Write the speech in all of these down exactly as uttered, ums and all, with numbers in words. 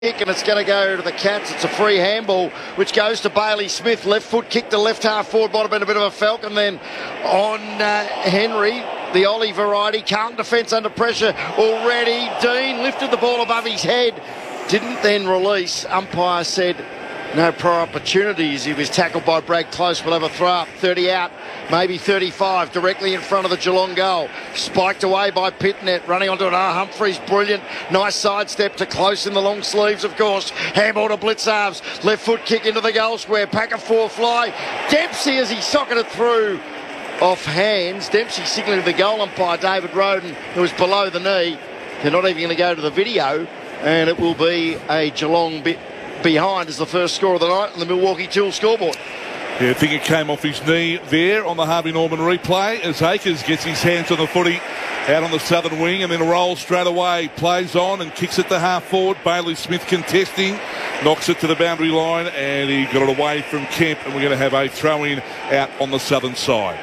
And it's going to go to the Cats. It's a free handball which goes to Bailey Smith. Left foot kick to left half forward. Might have been a bit of a falcon then on uh, Henry, the Ollie variety. Carlton defence under pressure already. Dean lifted the ball above his head, didn't then release. Umpire said no prior opportunities. He was tackled by Brad Close. We'll have a throw up. thirty out, maybe thirty-five, directly in front of the Geelong goal. Spiked away by Pitnet, running onto it. Ah, Humphreys, brilliant. Nice sidestep to Close in the long sleeves, of course. Handball to Blitzarves. Left foot kick into the goal square. Pack of four fly. Dempsey as he socketed through off hands. Dempsey signalling to the goal umpire, David Roden, who was below the knee. They're not even going to go to the video, and it will be a Geelong bit behind as the first score of the night on the Milwaukee Tool scoreboard. Yeah, I think it came off his knee there on the Harvey Norman replay as Akers gets his hands on the footy out on the southern wing and then rolls straight away, plays on and kicks it to half forward. Bailey Smith contesting, knocks it to the boundary line and he got it away from Kemp, and we're going to have a throw-in out on the southern side.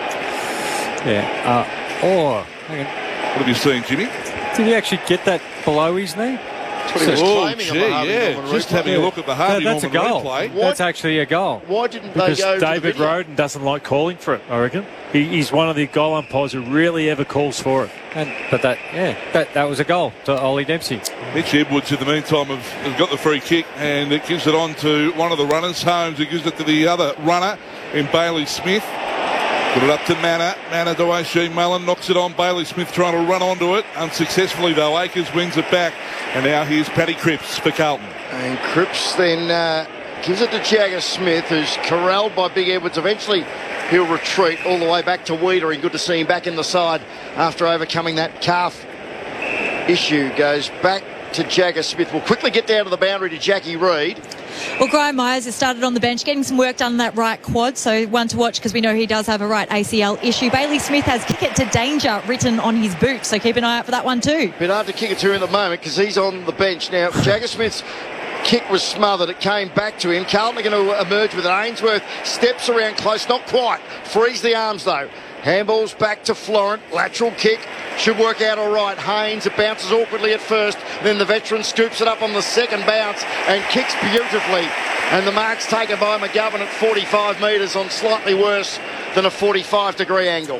Yeah. Uh, oh, hang on. What have you seen, Jimmy? Did he actually get that below his knee? That's what he was Oh, claiming gee, on the Harvey yeah. Norman Just replay. having a look at the Harvey No, that's Norman a goal. replay. What? That's actually a goal. Why didn't Because they go David to the video? Roden doesn't like calling for it, I reckon. He, he's one of the goal umpires who really ever calls for it. And But that, yeah, that, that was a goal to Ollie Dempsey. Mitch Edwards in the meantime have, has got the free kick and it gives it on to one of the runners. Holmes, who gives it to the other runner in Bailey Smith. Put it up to Manor. Manor to Oshie Mullen. Knocks it on. Bailey Smith trying to run onto it. Unsuccessfully though. Akers wins it back. And now here's Paddy Cripps for Carlton. And Cripps then uh, gives it to Jagger Smith, who's corralled by Big Edwards. Eventually he'll retreat all the way back to Wiedering. Good to see him back in the side after overcoming that calf issue. Goes back to Jagger Smith. We'll quickly get down to the boundary to Jackie Reid. Well, Graham Myers has started on the bench, getting some work done on that right quad, so one to watch because we know he does have a right A C L issue. Bailey Smith has kick it to danger written on his boot, so keep an eye out for that one too. Bit hard to kick it to him at the moment because he's on the bench now. Jagger Smith's kick was smothered. It came back to him. Carlton are going to emerge with it. Ainsworth steps around close, not quite. Frees the arms though. Handballs back to Florent. Lateral kick. Should work out all right. Haynes, it bounces awkwardly at first. Then the veteran scoops it up on the second bounce and kicks beautifully. And the mark's taken by McGovern at forty-five metres on slightly worse than a forty-five degree angle.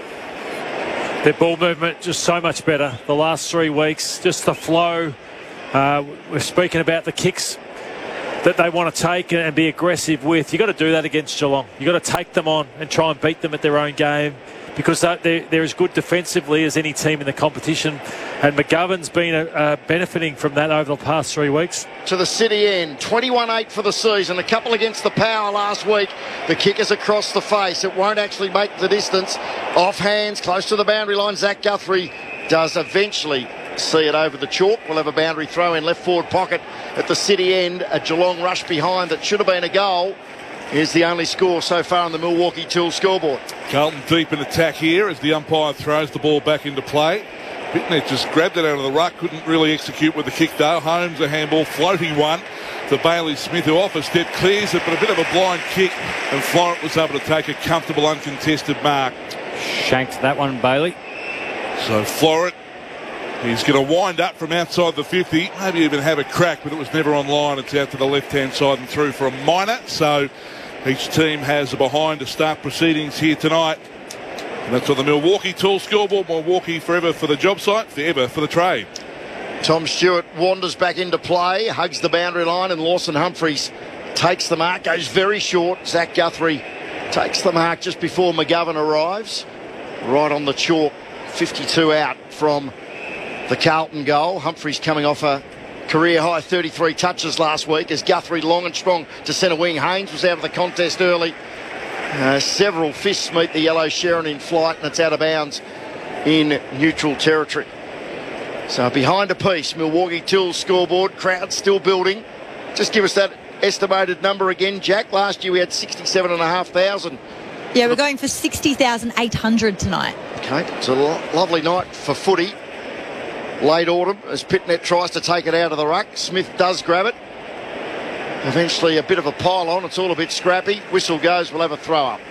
Their ball movement just so much better the last three weeks. Just the flow. Uh, we're speaking about the kicks that they want to take and be aggressive with. You've got to do that against Geelong. You've got to take them on and try and beat them at their own game, because they're, they're as good defensively as any team in the competition. And McGovern's been uh, benefiting from that over the past three weeks. To the City end, twenty-one eight for the season. A couple against the Power last week. The kick is across the face. It won't actually make the distance. Off hands, close to the boundary line. Zach Guthrie does eventually see it over the chalk. We'll have a boundary throw in left forward pocket at the City end. A Geelong rush behind that should have been a goal is the only score so far on the Milwaukee Tool scoreboard. Carlton deep in attack here as the umpire throws the ball back into play. Pitnet just grabbed it out of the ruck, couldn't really execute with the kick though. Holmes a handball, floating one to Bailey Smith, who off a step clears it, but a bit of a blind kick, and Florent was able to take a comfortable uncontested mark. Shanked that one, Bailey. So Florent, he's going to wind up from outside the fifty, maybe even have a crack, but it was never on line. It's out to the left-hand side and through for a minor. So each team has a behind to start proceedings here tonight. And that's on the Milwaukee Tool scoreboard. Milwaukee forever for the job site, forever for the trade. Tom Stewart wanders back into play, hugs the boundary line, and Lawson Humphreys takes the mark, goes very short. Zach Guthrie takes the mark just before McGovern arrives. Right on the chalk, fifty-two out from the Carlton goal. Humphreys coming off a career high thirty-three touches last week as Guthrie long and strong to centre wing. Haynes was out of the contest early. Uh, several fists meet the yellow Sharon in flight, and it's out of bounds in neutral territory. So behind a piece, Milwaukee Tools scoreboard, crowd still building. Just give us that estimated number again, Jack. Last year we had sixty-seven and a half thousand. Yeah, we're going for sixty thousand eight hundred tonight. Okay, it's a lo- lovely night for footy. Late autumn as Pitnet tries to take it out of the ruck. Smith does grab it. Eventually a bit of a pile on. It's all a bit scrappy. Whistle goes. We'll have a throw up.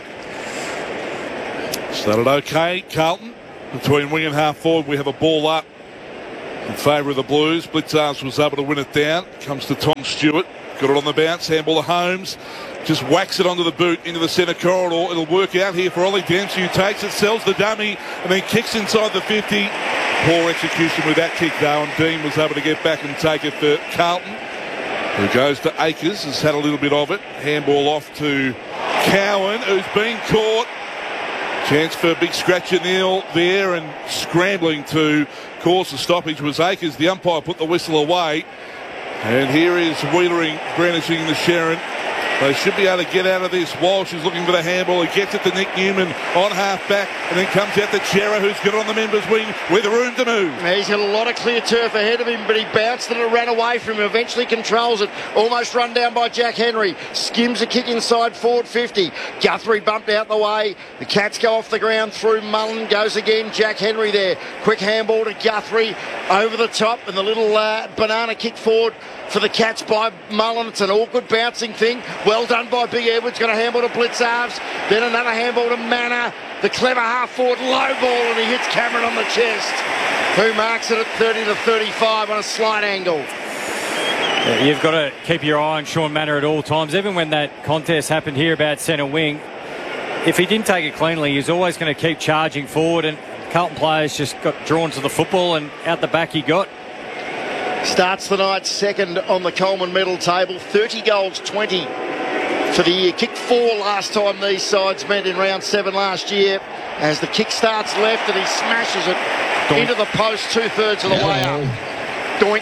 Started okay, Carlton. Between wing and half forward, we have a ball up. in favour of the Blues. Blitzarves was able to win it down. Comes to Tom Stewart. Got it on the bounce. Handball to Holmes. Just whacks it onto the boot into the centre corridor. It'll work out here for Ollie Dempsey, who takes it, sells the dummy, and then kicks inside the fifty. Poor execution with that kick, though, and Dean was able to get back and take it for Carlton, who goes to Akers, has had a little bit of it. Handball off to Cowan, who's been caught. Chance for a big scratch and kneel there, and scrambling to cause the stoppage was Akers. The umpire put the whistle away. And here is Wheelering brandishing the Sharon. They should be able to get out of this. Walsh is looking for the handball. He gets it to Nick Newman on half-back, and then comes out to Chera, who's got it on the members' wing with room to move. He's got a lot of clear turf ahead of him, but he bounced it and ran away from him. Eventually controls it. Almost run down by Jack Henry. Skims a kick inside forward fifty. Guthrie bumped out the way. The Cats go off the ground through Mullen. Goes again. Jack Henry there. Quick handball to Guthrie over the top, and the little uh, banana kick forward for the Cats by Mullen. It's an awkward bouncing thing. Well done by Big Edwards. Got a handball to Blitzarves. Then another handball to Manor. The clever half forward low ball, and he hits Cameron on the chest, who marks it at thirty to thirty-five on a slight angle. Yeah, you've got to keep your eye on Sean Manor at all times. Even when that contest happened here about centre wing, if he didn't take it cleanly, he's always going to keep charging forward, and Carlton players just got drawn to the football, and out the back he got. Starts the night second on the Coleman medal table. thirty goals, twenty for the year. Kicked four last time these sides met in round seven last year. As the kick starts left and he smashes it Doink. into the post two-thirds of the way up. Doink.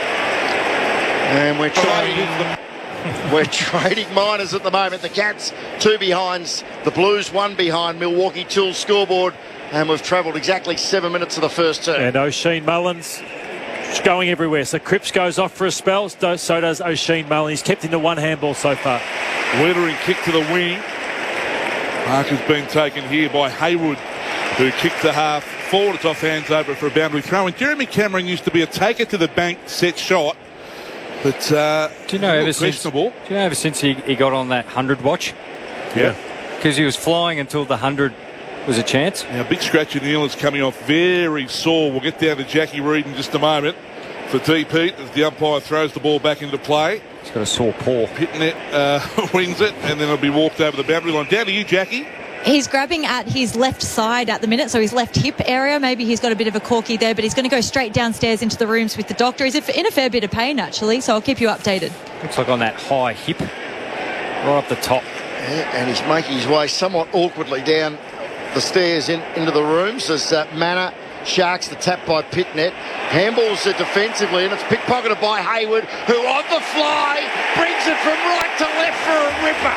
And we're trading, we're trading minors at the moment. The Cats two behinds. The Blues one behind. Milwaukee Tools scoreboard. And we've travelled exactly seven minutes of the first two. And O'Sheen Mullins going everywhere. So Cripps goes off for a spell, so does O'Sheen Mullen. He's kept into one handball so far. Wheelering kick to the wing. Mark has been taken here by Haywood, who kicked the half forward. It's off hands over for a boundary throw. And Jeremy Cameron used to be a take it to the bank set shot. But uh, do you know ever since, do you know ever since he, he got on that hundred watch? Yeah. Because he was flying until the hundred was a chance. Now, big scratch in Neal is coming off very sore. We'll get down to Jackie Reid in just a moment for D. Pete as the umpire throws the ball back into play. He's got a sore paw. Pitnet uh, wings it, and then it'll be walked over the boundary line. Down to you, Jackie. He's grabbing at his left side at the minute, so his left hip area. Maybe he's got a bit of a corky there, but he's going to go straight downstairs into the rooms with the doctor. He's in a fair bit of pain, actually, so I'll keep you updated. Looks like on that high hip, right up the top. Yeah, and he's making his way somewhat awkwardly down the stairs in, into the rooms as uh, Manor sharks the tap by Pitnet. Handballs it defensively, and it's pickpocketed by Haywood, who on the fly brings it from right to left for a ripper.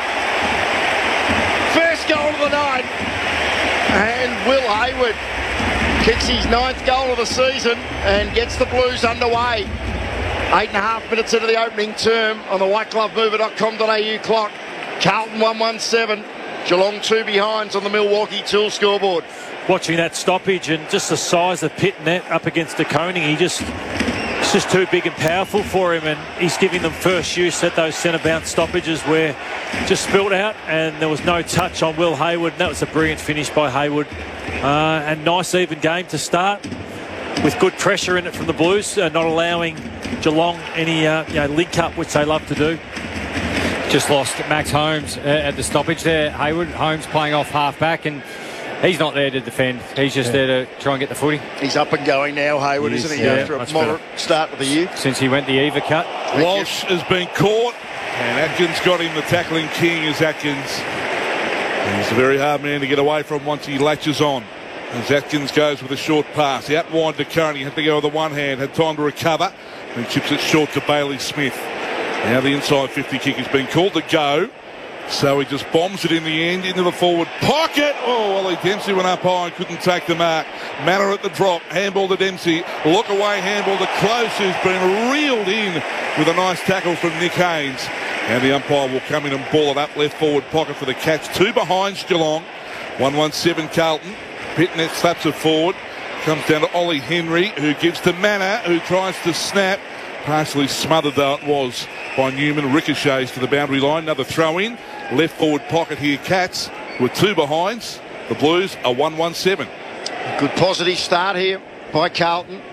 First goal of the night, and Will Haywood kicks his ninth goal of the season and gets the Blues underway. Eight and a half minutes into the opening term on the white glove mover dot com dot a u clock. Carlton one one seven. Geelong two behinds on the Milwaukee Tools scoreboard. Watching that stoppage and just the size of Pitnet up against De Koning, he just it's just too big and powerful for him, and he's giving them first use at those centre bounce stoppages where just spilled out and there was no touch on Will Haywood, and that was a brilliant finish by Haywood. Uh, and nice even game to start with good pressure in it from the Blues, uh, not allowing Geelong any uh, you know, link up, which they love to do. Just lost Max Holmes uh, at the stoppage there. Haywood, Holmes playing off half-back, and he's not there to defend. He's just yeah. there to try and get the footy. He's up and going now, Haywood, he is, isn't he, yeah, after a moderate better. start of the year? Since he went the Eva cut. Walsh has been caught, and Atkins got him. The tackling king is Atkins. He's a very hard man to get away from once he latches on. As Atkins goes with a short pass. Out wide to Curran. He had to go with the one hand, had time to recover, and chips it short to Bailey Smith. Now the inside fifty kick has been called to go. So he just bombs it in the end into the forward pocket. Oh, Ollie Dempsey went up high and couldn't take the mark. Manor at the drop. Handball to Dempsey. Look away handball to Close, who's been reeled in with a nice tackle from Nick Haynes. And the umpire will come in and ball it up left forward pocket for the Cats. Two behind Geelong. one one seven Carlton. Pitnet slaps it forward. Comes down to Ollie Henry, who gives to Manor, who tries to snap. Partially smothered though it was by Newman. Ricochets to the boundary line. Another throw in. Left forward pocket here, Cats with two behinds. The Blues are one one seven. Good positive start here by Carlton.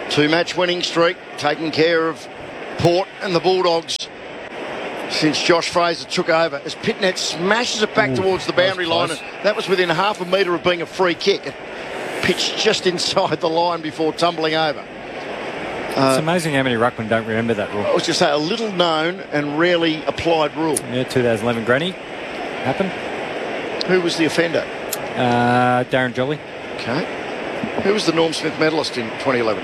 Two-match winning streak, taking care of Port and the Bulldogs since Josh Fraser took over. As Pitnet smashes it back Ooh, towards the boundary line, and that was within half a metre of being a free kick. It pitched just inside the line before tumbling over. Uh, it's amazing how many ruckmen don't remember that rule. I was just say a little known and rarely applied rule. Yeah, two thousand eleven Granny happened. Who was the offender? Uh, Darren Jolly. Okay. Who was the Norm Smith medalist in twenty eleven?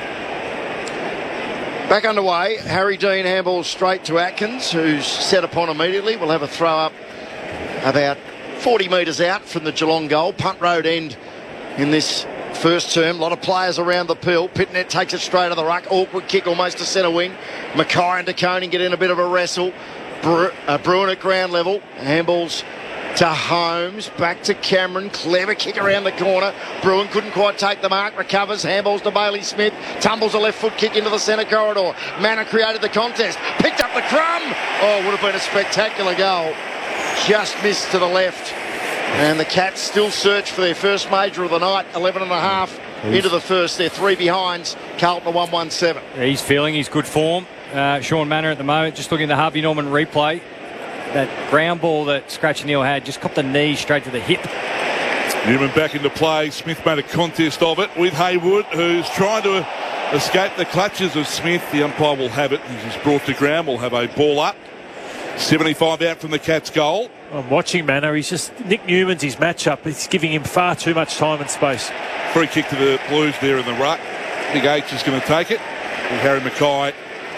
Back underway. Harry Dean handballs straight to Atkins, who's set upon immediately. We'll have a throw up about forty metres out from the Geelong goal. Punt road end in this first term. A lot of players around the pill. Pitnet takes it straight to the ruck. Awkward kick almost to centre wing. Mackay and DeConing get in a bit of a wrestle. Bru- uh, Bruin at ground level. Handballs to Holmes. Back to Cameron. Clever kick around the corner. Bruin couldn't quite take the mark. Recovers. Handballs to Bailey Smith. Tumbles a left foot kick into the centre corridor. Manor created the contest. Picked up the crumb. Oh, would have been a spectacular goal. Just missed to the left. And the Cats still search for their first major of the night. eleven and a half he's, into the first. They're three behinds. Carlton one one seven. He's feeling his good form. Uh, Sean Manor at the moment. Just looking at the Harvey Norman replay. That ground ball that Scratch Neal had just copped the knee straight to the hip. Newman back into play. Smith made a contest of it with Haywood, who's trying to escape the clutches of Smith. The umpire will have it. He's brought to ground. We'll have a ball up. seventy-five out from the Cats' goal. I'm watching Manor. He's just Nick Newman's his matchup. It's giving him far too much time and space. Free kick to the Blues there in the ruck. Big H is going to take it. And Harry Mackay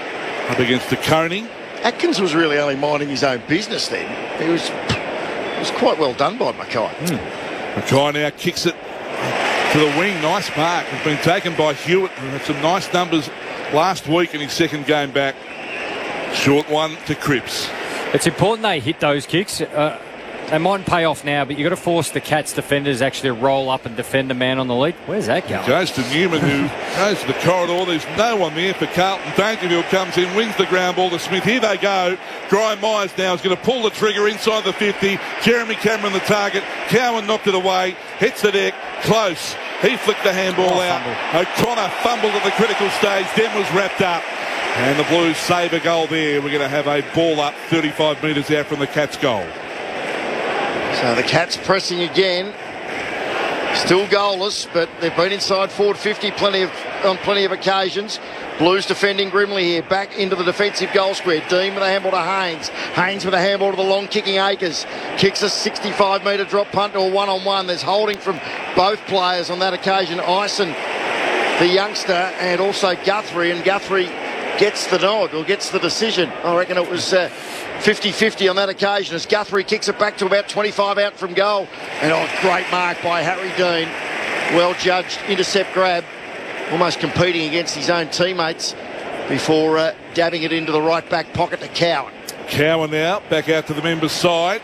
up against the Coney. Atkins was really only minding his own business then. He was, it was quite well done by Mackay. Mm. Mackay now kicks it to the wing. Nice mark. It's been taken by Hewitt, who had some nice numbers last week in his second game back. Short one to Cripps. It's important they hit those kicks. Uh, they mightn't pay off now, but you've got to force the Cats defenders actually to roll up and defend the man on the lead. Where's that going? Goes to Newman, who goes to the corridor. There's no one there for Carlton. Dangerfield comes in, wins the ground ball to Smith. Here they go. Graham Myers now is going to pull the trigger inside the fifty. Jeremy Cameron the target. Cowan knocked it away. Hits the deck. Close. He flicked the handball oh, out. Fumble. O'Connor fumbled at the critical stage. Then was wrapped up. And the Blues save a goal there. We're going to have a ball up thirty-five metres out from the Cats' goal. So the Cats pressing again. Still goalless, but they've been inside forward fifty plenty of, on plenty of occasions. Blues defending grimly here. Back into the defensive goal square. Dean with a handball to Haynes. Haynes with a handball to the long kicking Akers. Kicks a sixty-five metre drop punt to a one-on-one. There's holding from both players on that occasion. Ison, the youngster, and also Guthrie. And Guthrie gets the nod or gets the decision. I reckon it was uh, fifty-fifty on that occasion as Guthrie kicks it back to about twenty-five out from goal. And oh, great mark by Harry Dean. Well judged intercept grab. Almost competing against his own teammates before uh, dabbing it into the right back pocket to Cowan. Cowan now back out to the members' side.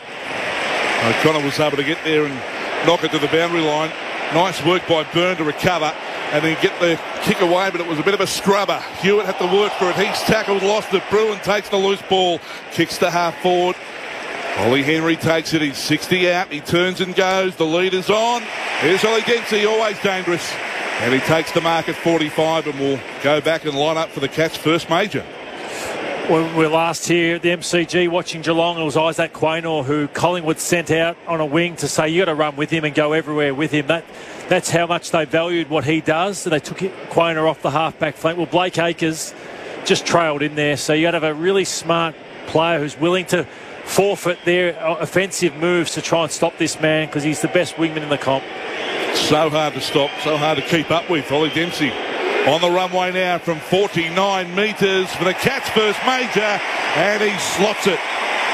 O'Connor was able to get there and knock it to the boundary line. Nice work by Byrne to recover and then get the kick away, but it was a bit of a scrubber. Hewitt had to work for it. He's tackled, lost it. Bruin takes the loose ball, kicks to half forward. Ollie Henry takes it. He's sixty out. He turns and goes. The leader's on. Here's Ollie Dempsey, always dangerous. And he takes the mark at forty-five and will go back and line up for the Cats' first major. When we were last here at the M C G watching Geelong, it was Isaac Quaynor who Collingwood sent out on a wing to say you got to run with him and go everywhere with him. That That's how much they valued what he does. So they took Quaynor off the half-back flank. Well, Blake Acres just trailed in there. So you got to have a really smart player who's willing to forfeit their offensive moves to try and stop this man because he's the best wingman in the comp. So hard to stop, so hard to keep up with. Ollie Dempsey on the runway now from forty-nine metres for the Cats' first major, and he slots it.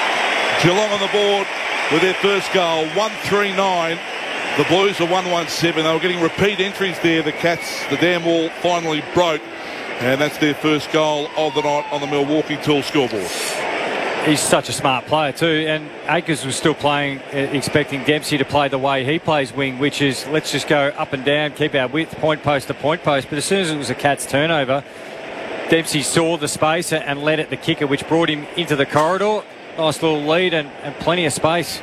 Geelong on the board with their first goal, one three nine. The Blues are one one seven. They were getting repeat entries there. The Cats, the damn wall finally broke, and that's their first goal of the night on the Milwaukee Tool scoreboard. He's such a smart player too, and Akers was still playing, uh, expecting Dempsey to play the way he plays wing, which is let's just go up and down, keep our width, point post to point post. But as soon as it was a Cats turnover, Dempsey saw the space and led at the kicker, which brought him into the corridor. Nice little lead and, and plenty of space.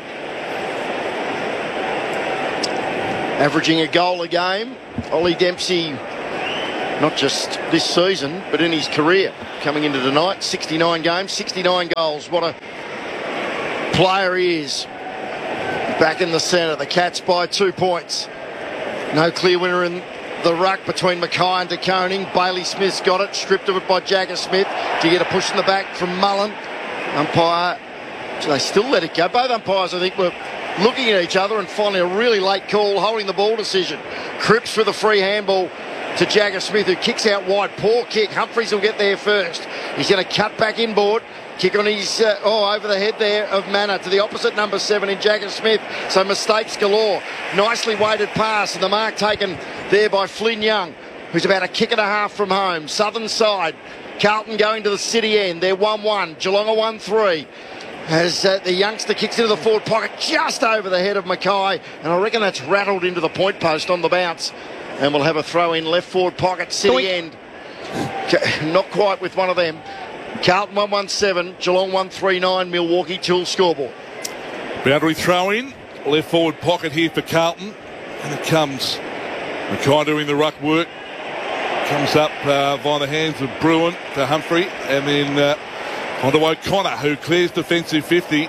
Averaging a goal a game. Ollie Dempsey not just this season, but in his career. Coming into tonight, sixty-nine games, sixty-nine goals. What a player he is. Back in the centre, the Cats by two points. No clear winner in the ruck between Mackay and De Koning. Bailey Smith's got it, stripped of it by Jagger Smith. To get a push in the back from Mullen. Umpire, so they still let it go. Both umpires, I think, were looking at each other, and finally a really late call, holding the ball decision. Cripps with a free handball to Jagger Smith, who kicks out wide. Poor kick. Humphries will get there first. He's going to cut back inboard. Kick on his, uh, oh, over the head there of Manor to the opposite number seven in Jagger Smith. So mistakes galore. Nicely weighted pass, and the mark taken there by Flynn Young, who's about a kick and a half from home. Southern side. Carlton going to the city end. They're one one. Geelong are one three. As uh, the youngster kicks into the forward pocket just over the head of Mackay, and I reckon that's rattled into the point post on the bounce. And we'll have a throw in left forward pocket, city Doink. end. Not quite with one of them. Carlton one one seven, Geelong one three nine, Milwaukee Tool scoreboard. Boundary throw in, left forward pocket here for Carlton. And it comes, Mackay doing the ruck work. Comes up uh, by the hands of Bruin to Humphrey, and then uh, onto O'Connor, who clears defensive fifty.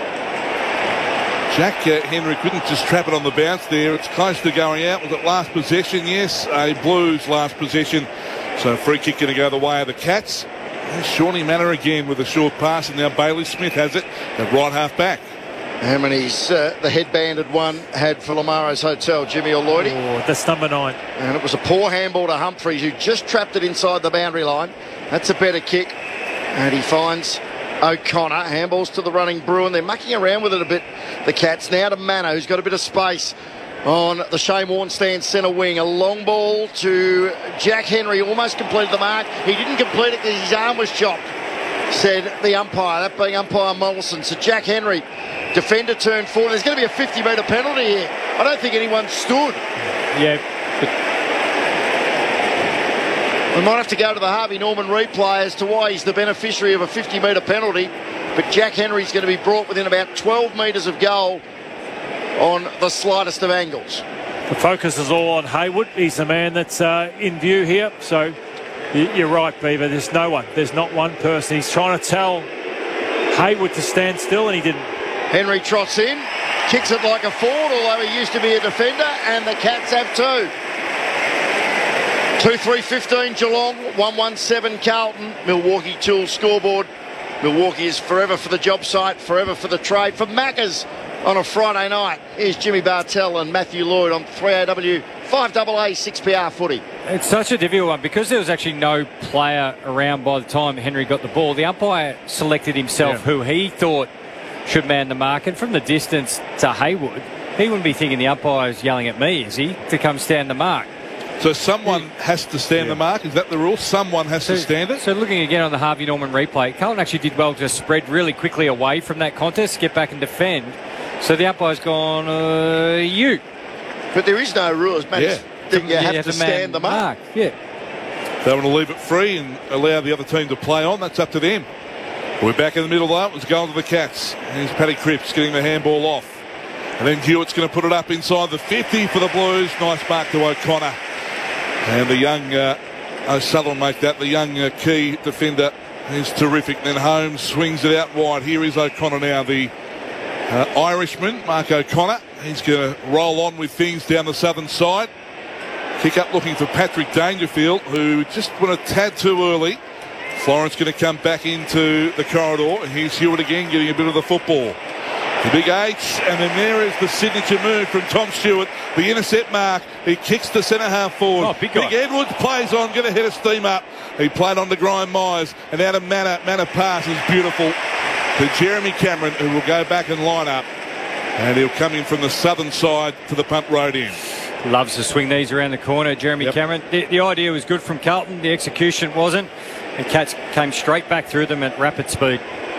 Jack uh, Henry couldn't just trap it on the bounce there. It's close to going out. Was it last possession? Yes, a Blues last possession. So free kick going to go the way of the Cats. There's Shawnee Manor again with a short pass, and now Bailey Smith has it at right half back. How many's uh, the headbanded one had for Lamaro's Hotel, Jimmy or Lloydie? Oh, that's number nine. And it was a poor handball to Humphries, who just trapped it inside the boundary line. That's a better kick. And he finds O'Connor. Handballs to the running Bruin. They're mucking around with it a bit, the Cats. Now to Manor, who's got a bit of space on the Shane Warne stand centre wing. A long ball to Jack Henry. Almost completed the mark. He didn't complete it because his arm was chopped, said the umpire, that being umpire Mollison. So Jack Henry, defender turned forward. There's going to be a fifty metre penalty here. I don't think anyone stood. Yeah. We might have to go to the Harvey Norman replay as to why he's the beneficiary of a fifty metre penalty. But Jack Henry's going to be brought within about twelve metres of goal on the slightest of angles. The focus is all on Hayward. He's the man that's uh, in view here. So you're right, Beaver. There's no one. There's not one person. He's trying to tell Hayward to stand still, and he didn't. Henry trots in, kicks it like a forward, although he used to be a defender, and the Cats have two. two three fifteen Geelong, one one seven Carlton. Milwaukee Tools scoreboard. Milwaukee is forever for the job site, forever for the trade. For Maccas on a Friday night, here's Jimmy Bartell and Matthew Lloyd on three A W, five A A, six P R footy. It's such a difficult one because there was actually no player around by the time Henry got the ball. The umpire selected himself yeah. who he thought should man the mark, and from the distance to Hayward, he wouldn't be thinking the umpire's yelling at me, is he, to come stand the mark. So someone has to stand yeah. the mark? Is that the rule? Someone has so, to stand it? So looking again on the Harvey Norman replay, Carlton actually did well to spread really quickly away from that contest, get back and defend. So the umpire's gone, uh, you. But there is no rules, man. Yeah. You, you have, have to stand the mark. mark. Yeah. They want to leave it free and allow the other team to play on. That's up to them. We're back in the middle though. It was going to the Cats. Here's Paddy Cripps getting the handball off. And then Hewitt's going to put it up inside the fifty for the Blues. Nice mark to O'Connor. And the young uh, O'Sullivan make that. The young uh, key defender is terrific. Then Holmes swings it out wide. Here is O'Connor now, the uh, Irishman, Mark O'Connor. He's going to roll on with things down the southern side. Kick up looking for Patrick Dangerfield, who just went a tad too early. Florence going to come back into the corridor. And here's Hewitt again getting a bit of the football. The big H, and then there is the signature move from Tom Stewart. The intercept mark. He kicks the centre half forward. Oh, big guy. Big Edwards plays on, going to hit a steam up. He played on to Grime Myers, and out of Manor. Manor pass is beautiful to Jeremy Cameron, who will go back and line up. And he'll come in from the southern side to the punt road end. Loves to swing these around the corner, Jeremy yep. Cameron. The, the idea was good from Carlton. The execution wasn't. And Cats came straight back through them at rapid speed.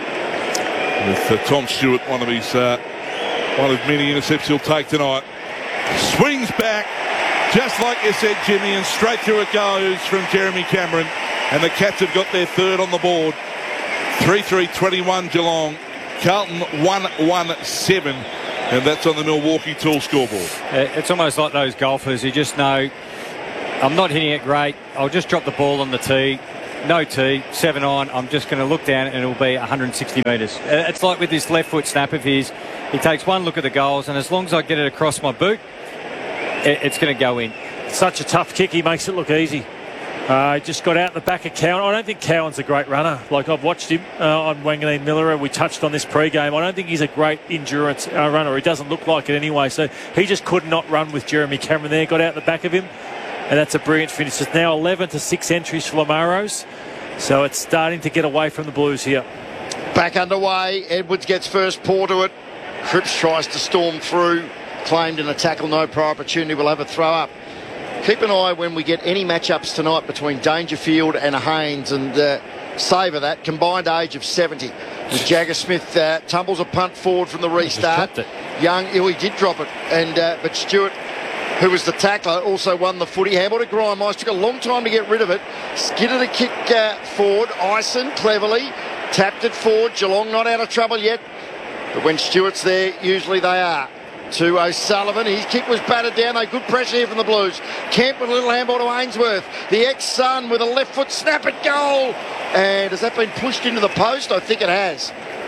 With uh, Tom Stewart, one of his uh, one of many intercepts he'll take tonight. Swings back, just like you said, Jimmy, and straight through it goes from Jeremy Cameron. And the Cats have got their third on the board. three three twenty-one Geelong. Carlton one one seven. And that's on the Milwaukee Tool scoreboard. It's almost like those golfers who just know I'm not hitting it great. I'll just drop the ball on the tee. No tee, seven on. I'm just going to look down and it'll be one hundred sixty metres. It's like with this left foot snap of his. He takes one look at the goals, and as long as I get it across my boot, it, it's going to go in. Such a tough kick. He makes it look easy. Uh, just got out the back of Cowan. I don't think Cowan's a great runner. Like, I've watched him uh, on Wanganeen Miller. We touched on this pre-game. I don't think he's a great endurance uh, runner. He doesn't look like it anyway. So he just could not run with Jeremy Cameron there. Got out the back of him. And that's a brilliant finish. It's now eleven to six entries for Lamaros. So it's starting to get away from the Blues here. Back underway. Edwards gets first paw to it. Cripps tries to storm through. Claimed in a tackle. No prior opportunity. We'll have a throw up. Keep an eye when we get any matchups tonight between Dangerfield and Haynes, and uh, savour that. Combined age of seventy. With Jagger Smith uh, tumbles a punt forward from the restart. Young, oh, he did drop it. And uh, but Stewart, who was the tackler, also won the footy. Handball to Grimes. Took a long time to get rid of it. Skidded a kick uh, forward. Ison cleverly tapped it forward. Geelong not out of trouble yet. But when Stewart's there, usually they are. To O'Sullivan. His kick was battered down. They good pressure here from the Blues. Kemp with a little handball to Ainsworth. The ex-Sun with a left foot snap at goal. And has that been pushed into the post? I think it has.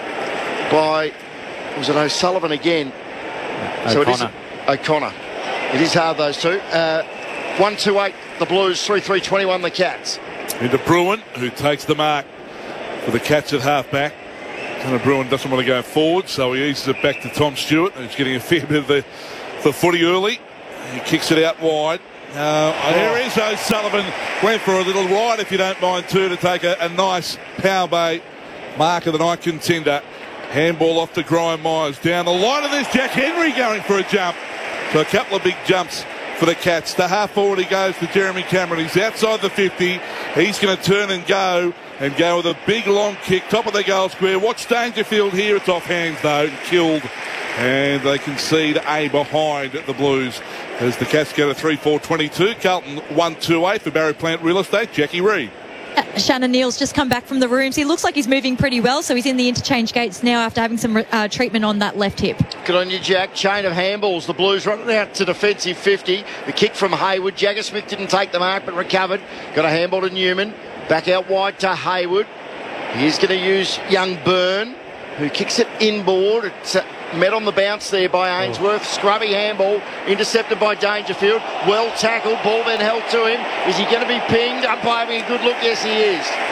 By, was it O'Sullivan again? O'Connor. So it is O'Connor. It is hard, those two. Uh, one two eight, the Blues. three three twenty-one, the Cats. Into Bruin, who takes the mark for the Cats at half-back. And Bruin doesn't want to go forward, so he eases it back to Tom Stewart, who's getting a fair bit of the, the footy early. He kicks it out wide. Uh, oh. There is O'Sullivan. Went for a little ride, if you don't mind, too, to take a, a nice power bay mark of the night contender. Handball off to Grime Myers. Down the line, and there's Jack Henry going for a jump. So a couple of big jumps for the Cats. The half forward he goes to Jeremy Cameron. He's outside the fifty. He's going to turn and go. And go with a big long kick, top of the goal square. Watch Dangerfield here. It's off hands though, killed. And they concede a behind the Blues as the Cats go to three four twenty-two. Carlton one two eight for Barry Plant Real Estate. Jackie Reid. Uh, Shannon Neal's just come back from the rooms. He looks like he's moving pretty well, so he's in the interchange gates now after having some uh, treatment on that left hip. Good on you, Jack. Chain of handballs. The Blues running out to defensive fifty. The kick from Hayward. Jagger Smith didn't take the mark but recovered. Got a handball to Newman. Back out wide to Hayward. He's going to use young Byrne, who kicks it inboard. It's uh, met on the bounce there by Ainsworth. Oh. Scrubby handball, intercepted by Dangerfield. Well tackled, ball then held to him. Is he going to be pinged? Umpire having a good look. Yes, he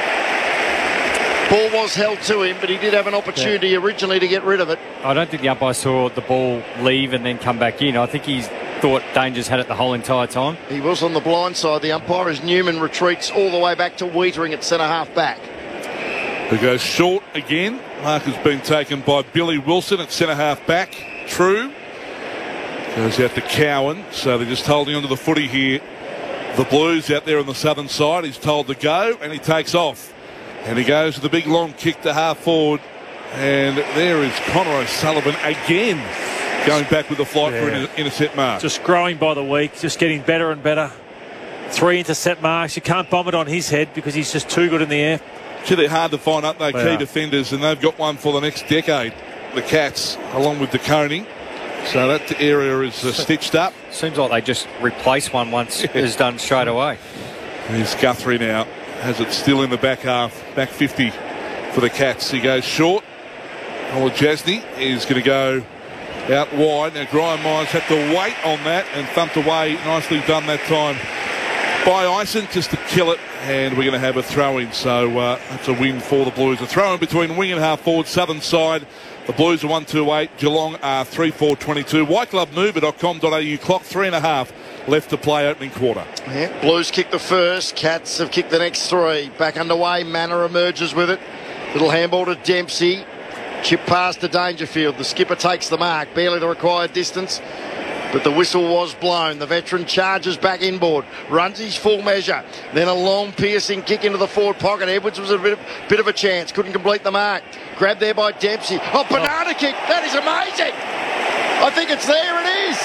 is. Ball was held to him, but he did have an opportunity yeah. originally to get rid of it. I don't think the umpire saw the ball leave and then come back in. I think he's thought Danger's had it the whole entire time. He was on the blind side, the umpire, as Newman retreats all the way back to Wiedering at centre half back. Who goes short again. Mark has been taken by Billy Wilson at centre half back. True. Goes out to Cowan, so they're just holding onto the footy here. The Blues out there on the southern side. He's told to go, and he takes off. And he goes with the big long kick to half forward. And there is Connor O'Sullivan again. Going back with the flight yeah. for an intercept mark. Just growing by the week, just getting better and better. Three intercept marks. You can't bomb it on his head because he's just too good in the air. Gee, they're hard to find up, though, they key are. defenders, and they've got one for the next decade, the Cats, along with DeConey. So that area is uh, stitched up. Seems like they just replace one once it's done straight away. Here's Guthrie now. Has it still in the back half, back fifty for the Cats. He goes short. Olajasny is going to go out wide. Now Grime Myers had to wait on that and thumped away. Nicely done that time by Ison just to kill it. And we're going to have a throw-in. So uh, that's a win for the Blues. A throw-in between wing and half forward, southern side. The Blues are one two eight. Geelong are three four twenty-two. white glove mover dot com dot a u. Clock three and a half left to play opening quarter. Yeah, Blues kick the first. Cats have kicked the next three. Back underway. Manor emerges with it. Little handball to Dempsey. Chip pass to Dangerfield. The skipper takes the mark. Barely the required distance. But the whistle was blown. The veteran charges back inboard. Runs his full measure. Then a long piercing kick into the forward pocket. Edwards was a bit of, bit of a chance. Couldn't complete the mark. Grabbed there by Dempsey. Oh, banana oh. kick. That is amazing. I think it's there. It is.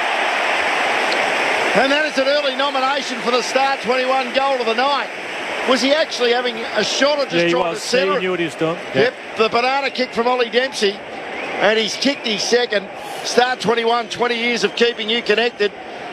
And that is an early nomination for the Star twenty-one goal of the night. Was he actually having a shot or just yeah, trying was. to center he it? knew what he was doing. Yep, yeah. The banana kick from Ollie Dempsey. And he's kicked his second. Star twenty-one, twenty years of keeping you connected.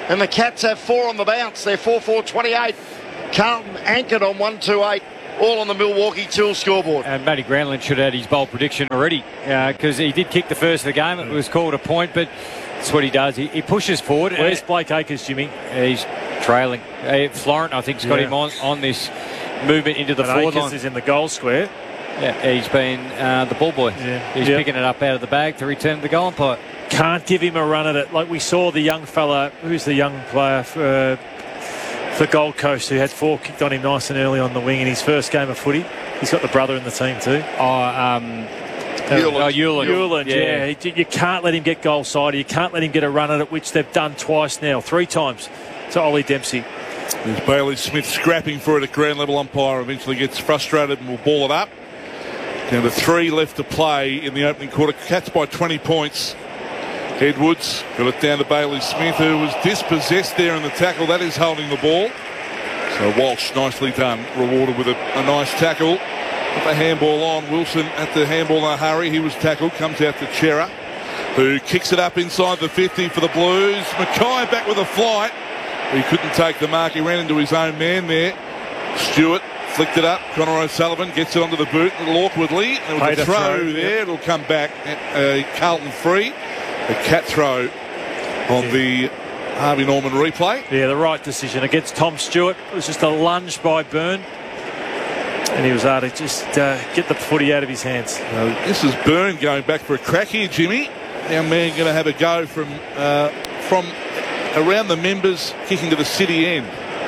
And the Cats have four on the bounce. They're four four twenty-eight. Carlton anchored on one two eight. All on the Milwaukee Tool scoreboard. And Matty Granlund should have had his bold prediction already, because uh, he did kick the first of the game. It was called a point, but that's what he does. He, he pushes forward. Where's Blake Acres, Jimmy? He's trailing. Uh, Florent, I think, has got Yeah. him on, on this movement into the And forward Acres line. is in the goal square. Yeah, he's been uh, the ball boy. Yeah. He's Yeah. picking it up out of the bag to return to the goal umpire. Can't give him a run at it. Like we saw the young fella, who's the young player for, uh, for Gold Coast, who had four kicked on him nice and early on the wing in his first game of footy. He's got the brother in the team too. Oh, um, Hewland. oh, Hewland. Hewland, yeah. yeah. He- You can't let him get goal side. You can't let him get a run at it, which they've done twice now, three times to Ollie Dempsey. There's Bailey Smith scrapping for it at ground level. Umpire eventually gets frustrated and will ball it up. Down to three left to play in the opening quarter. Cats by twenty points. Edwards got it down to Bailey Smith, who was dispossessed there in the tackle. That is holding the ball. So Walsh, nicely done, rewarded with a, a nice tackle. Put the handball on. Wilson at the handball in a hurry. He was tackled. Comes out to Chera, who kicks it up inside the fifty for the Blues. Mackay back with a flight. He couldn't take the mark. He ran into his own man there. Stewart flicked it up. Connor O'Sullivan gets it onto the boot a little awkwardly. There was Played a a throw, throw, there. yep. It'll come back. Uh, Carlton free. A cat throw on Yeah. the Harvey Norman replay. Yeah, the right decision against Tom Stewart. It was just a lunge by Byrne. And he was able to just uh, get the footy out of his hands. Uh, this is Byrne going back for a crack here, Jimmy. Young man going to have a go from uh, from around the members, kicking to the city end.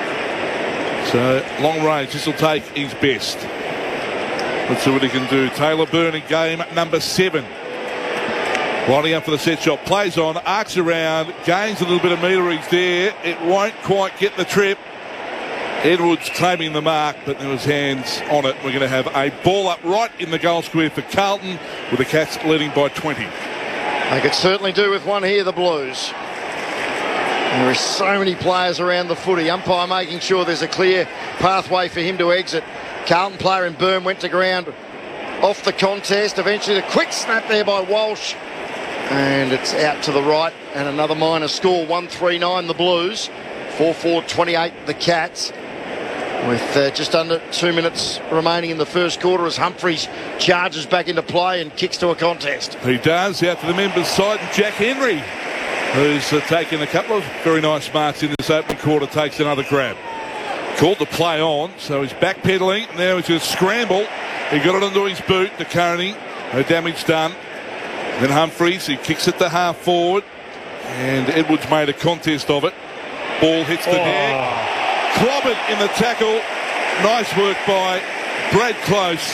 So long range. This will take his best. Let's see what he can do. Taylor Byrne in game number seven. Lining up for the set shot. Plays on, arcs around, gains a little bit of meterage there. It won't quite get the trip. Edwards claiming the mark, but there was hands on it. We're going to have a ball up right in the goal square for Carlton, with the Cats leading by twenty. They could certainly do with one here, the Blues. There are so many players around the footy. Umpire making sure there's a clear pathway for him to exit. Carlton player in Byrne went to ground off the contest. Eventually the quick snap there by Walsh. And it's out to the right. And another minor score, one three nine the Blues. four four twenty-eight the Cats. With uh, just under two minutes remaining in the first quarter as Humphreys charges back into play and kicks to a contest. He does, out to the members' side. And Jack Henry, who's uh, taken a couple of very nice marks in this opening quarter, takes another grab. Called the play on, so he's backpedaling. Now he's going to scramble. He got it onto his boot to Carney. No damage done. Then Humphreys, he kicks it to half forward. And Edwards made a contest of it. Ball hits the Oh. deck. Clobbered in the tackle. Nice work by Brad Close.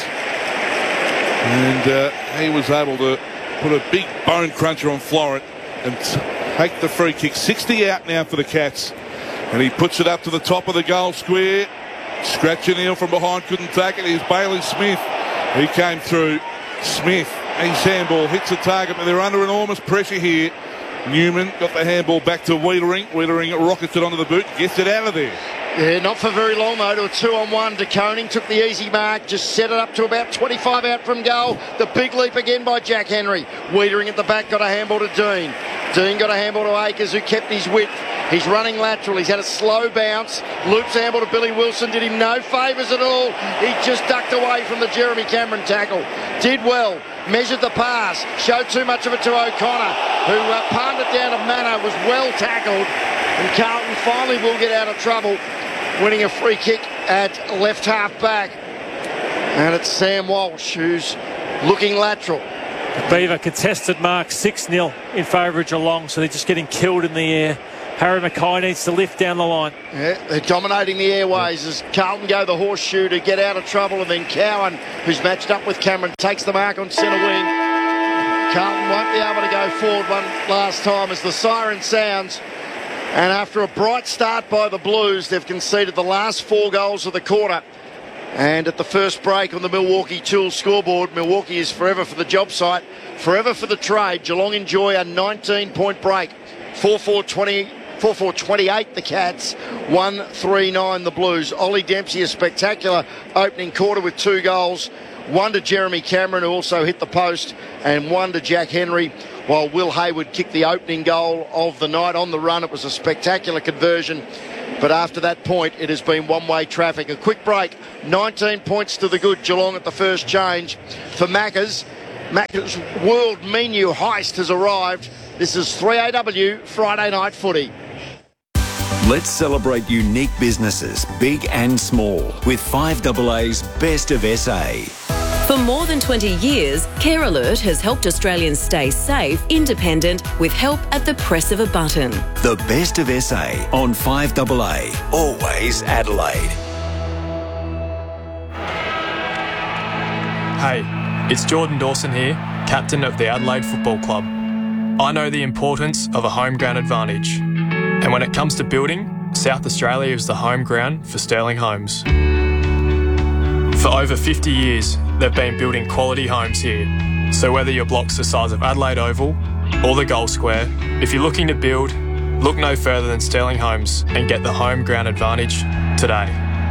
And uh, he was able to put a big bone cruncher on Florent and take the free kick. sixty out now for the Cats. And he puts it up to the top of the goal square. Scratch and heel from behind, couldn't take it. Here's Bailey Smith. He came through. Smith, his handball hits the target, but they're under enormous pressure here. Newman got the handball back to Wiedering. Wiedering rockets it onto the boot, gets it out of there. Yeah, not for very long though, to a two-on-one. De Koning took the easy mark, just set it up to about twenty-five out from goal. The big leap again by Jack Henry. Wiedering at the back, got a handball to Dean. Dean got a handball to Akers, who kept his width. He's running lateral. He's had a slow bounce. Loops handball to Billy Wilson. Did him no favours at all. He just ducked away from the Jeremy Cameron tackle. Did well. Measured the pass. Showed too much of it to O'Connor, who uh, palmed it down to Manor. Was well tackled. And Carlton finally will get out of trouble, winning a free kick at left half back. And it's Sam Walsh who's looking lateral. Beaver contested mark six nil in favour of Geelong, so they're just getting killed in the air. Harry Mackay needs to lift down the line. Yeah, they're dominating the airways as Carlton go the horseshoe to get out of trouble, and then Cowan, who's matched up with Cameron, takes the mark on centre wing. Carlton won't be able to go forward one last time as the siren sounds. And after a bright start by the Blues, they've conceded the last four goals of the quarter. And at the first break on the Milwaukee Tool scoreboard, Milwaukee is forever for the job site, forever for the trade. Geelong enjoy a nineteen-point break. four four twenty, four four twenty-eight the Cats, one three nine the Blues. Ollie Dempsey, a spectacular opening quarter with two goals. one to Jeremy Cameron, who also hit the post, and one to Jack Henry, while Will Hayward kicked the opening goal of the night. On the run, it was a spectacular conversion, but after that point, it has been one-way traffic. A quick break, nineteen points to the good, Geelong at the first change for Macca's. Macca's World Menu Heist has arrived. This is three A W Friday Night Footy. Let's celebrate unique businesses, big and small, with five A A's Best of S A. For more than twenty years, Care Alert has helped Australians stay safe, independent, with help at the press of a button. The Best of S A on five A A, always Adelaide. Hey, it's Jordan Dawson here, captain of the Adelaide Football Club. I know the importance of a home ground advantage. And when it comes to building, South Australia is the home ground for Sterling Homes. For over fifty years, they've been building quality homes here. So whether your block's the size of Adelaide Oval or the Gold Square, if you're looking to build, look no further than Sterling Homes and get the home ground advantage today.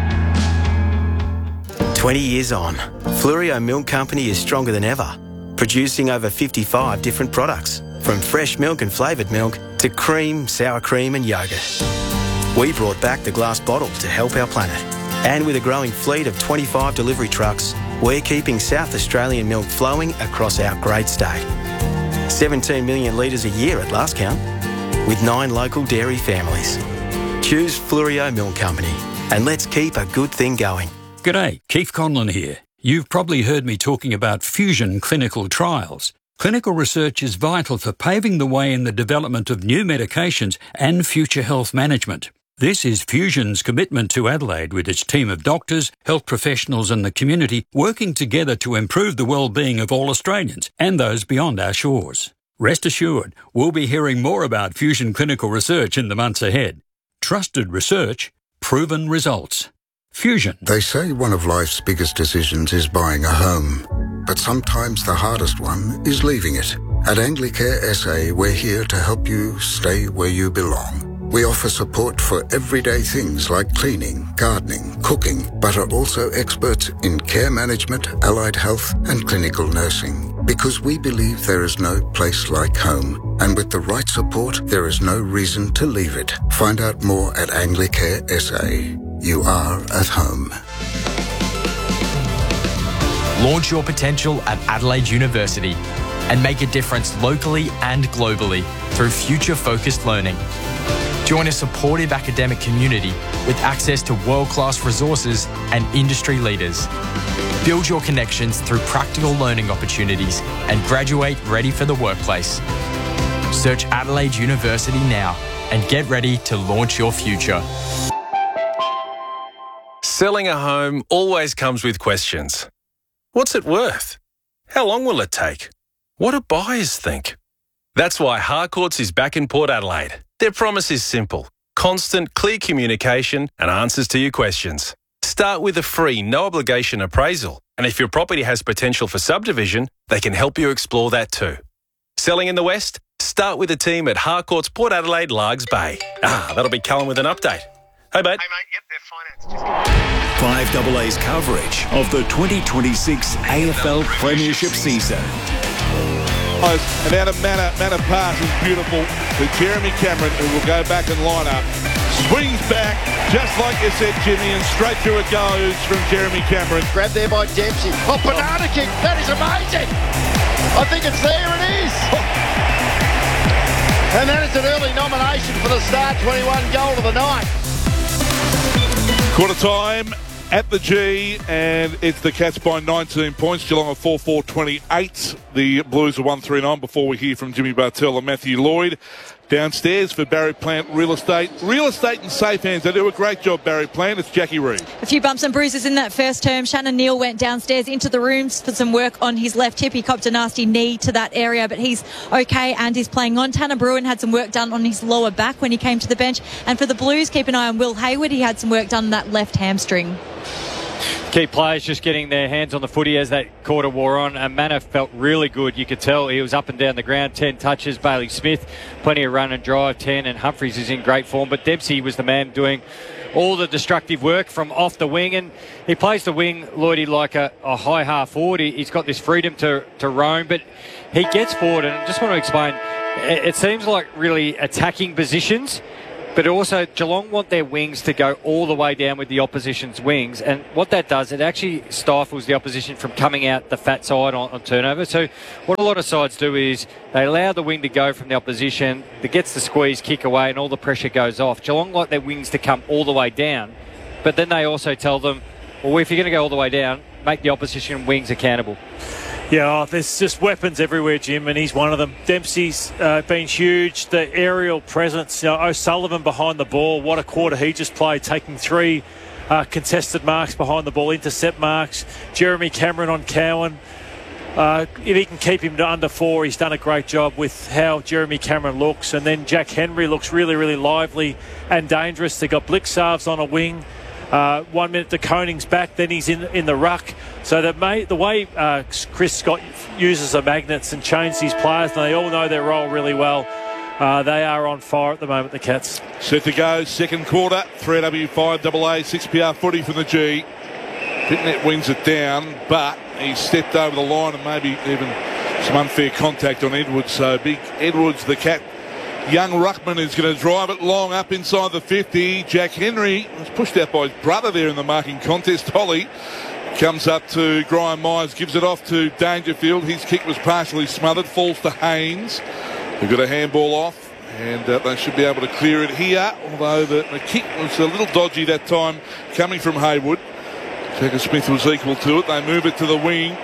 twenty years on, Fluorio Milk Company is stronger than ever, producing over fifty-five different products, from fresh milk and flavoured milk to cream, sour cream and yoghurt. We brought back the glass bottle to help our planet. And with a growing fleet of twenty-five delivery trucks, we're keeping South Australian milk flowing across our great state. seventeen million litres a year at last count, with nine local dairy families. Choose Fluorio Milk Company, and let's keep a good thing going. G'day, Keith Conlon here. You've probably heard me talking about fusion clinical trials. Clinical research is vital for paving the way in the development of new medications and future health management. This is Fusion's commitment to Adelaide, with its team of doctors, health professionals and the community working together to improve the well-being of all Australians and those beyond our shores. Rest assured, we'll be hearing more about Fusion clinical research in the months ahead. Trusted research, proven results. Fusion. They say one of life's biggest decisions is buying a home, but sometimes the hardest one is leaving it. At Anglicare S A, we're here to help you stay where you belong. We offer support for everyday things like cleaning, gardening, cooking, but are also experts in care management, allied health and clinical nursing. Because we believe there is no place like home, and with the right support, there is no reason to leave it. Find out more at Anglicare S A. You are at home. Launch your potential at Adelaide University and make a difference locally and globally through future-focused learning. Join a supportive academic community with access to world-class resources and industry leaders. Build your connections through practical learning opportunities and graduate ready for the workplace. Search Adelaide University now and get ready to launch your future. Selling a home always comes with questions. What's it worth? How long will it take? What do buyers think? That's why Harcourts is back in Port Adelaide. Their promise is simple: constant, clear communication and answers to your questions. Start with a free, no-obligation appraisal, and if your property has potential for subdivision, they can help you explore that too. Selling in the West? Start with a team at Harcourts Port Adelaide Largs Bay. Ah, that'll be Callum with an update. Hey, mate. Hey, mate. Yep, they're financed. five A A's coverage of the twenty twenty-six A F L Premiership season. And out of Manor, Manor Pass is beautiful. To Jeremy Cameron, who will go back and line up. Swings back, just like you said, Jimmy, and straight through it goes from Jeremy Cameron. Grabbed there by Dempsey. Oh, banana kick. That is amazing. I think it's there. It is. And that is an early nomination for the Star twenty-one goal of the night. Quarter time at the G, and it's the Cats by nineteen points. Geelong are four four twenty-eight. The Blues are one three nine before we hear from Jimmy Bartell and Matthew Lloyd. Downstairs for Barry Plant Real Estate. Real Estate in safe hands. They do a great job, Barry Plant. It's Jackie Reid. A few bumps and bruises in that first term. Shannon Neal went downstairs into the rooms for some work on his left hip. He copped a nasty knee to that area, but he's okay and is playing on. Tanner Bruin had some work done on his lower back when he came to the bench. And for the Blues, keep an eye on Will Hayward. He had some work done on that left hamstring. Key players just getting their hands on the footy as that quarter wore on. And Manor felt really good. You could tell he was up and down the ground. ten touches. Bailey Smith, plenty of run and drive, ten. And Humphries is in great form. But Dempsey was the man doing all the destructive work from off the wing. And he plays the wing, Lloydie, like a, a high half forward. He, he's got this freedom to, to roam, but he gets forward. And I just want to explain, it, it seems like really attacking positions, but also Geelong want their wings to go all the way down with the opposition's wings. And what that does, it actually stifles the opposition from coming out the fat side on, on turnover. So what a lot of sides do is they allow the wing to go from the opposition, that gets the squeeze, kick away, and all the pressure goes off. Geelong like their wings to come all the way down, but then they also tell them, well, if you're going to go all the way down, make the opposition wings accountable. Yeah, oh, there's just weapons everywhere, Jim, and he's one of them. Dempsey's uh, been huge. The aerial presence, you know, O'Sullivan behind the ball. What a quarter he just played, taking three uh, contested marks behind the ball, intercept marks. Jeremy Cameron on Cowan. Uh, if he can keep him to under four, he's done a great job with how Jeremy Cameron looks. And then Jack Henry looks really, really lively and dangerous. They've got Blixarves on a wing. Uh, one minute to Koning's back, then he's in in the ruck. So the, may, the way uh, Chris Scott uses the magnets and changes these players, and they all know their role really well. Uh, they are on fire at the moment, the Cats. Set to go, second quarter, three W five A A, six P R footy from the G. Pitnet wins it down, but he stepped over the line and maybe even some unfair contact on Edwards. So big Edwards, the Cat. Young Ruckman is going to drive it long up inside the fifty. Jack Henry was pushed out by his brother there in the marking contest. Holly comes up to Graham Myers, gives it off to Dangerfield. His kick was partially smothered, falls to Haynes. They've got a handball off, and uh, they should be able to clear it here, although the, the kick was a little dodgy that time coming from Haywood. Jacob Smith was equal to it. They move it to the wing.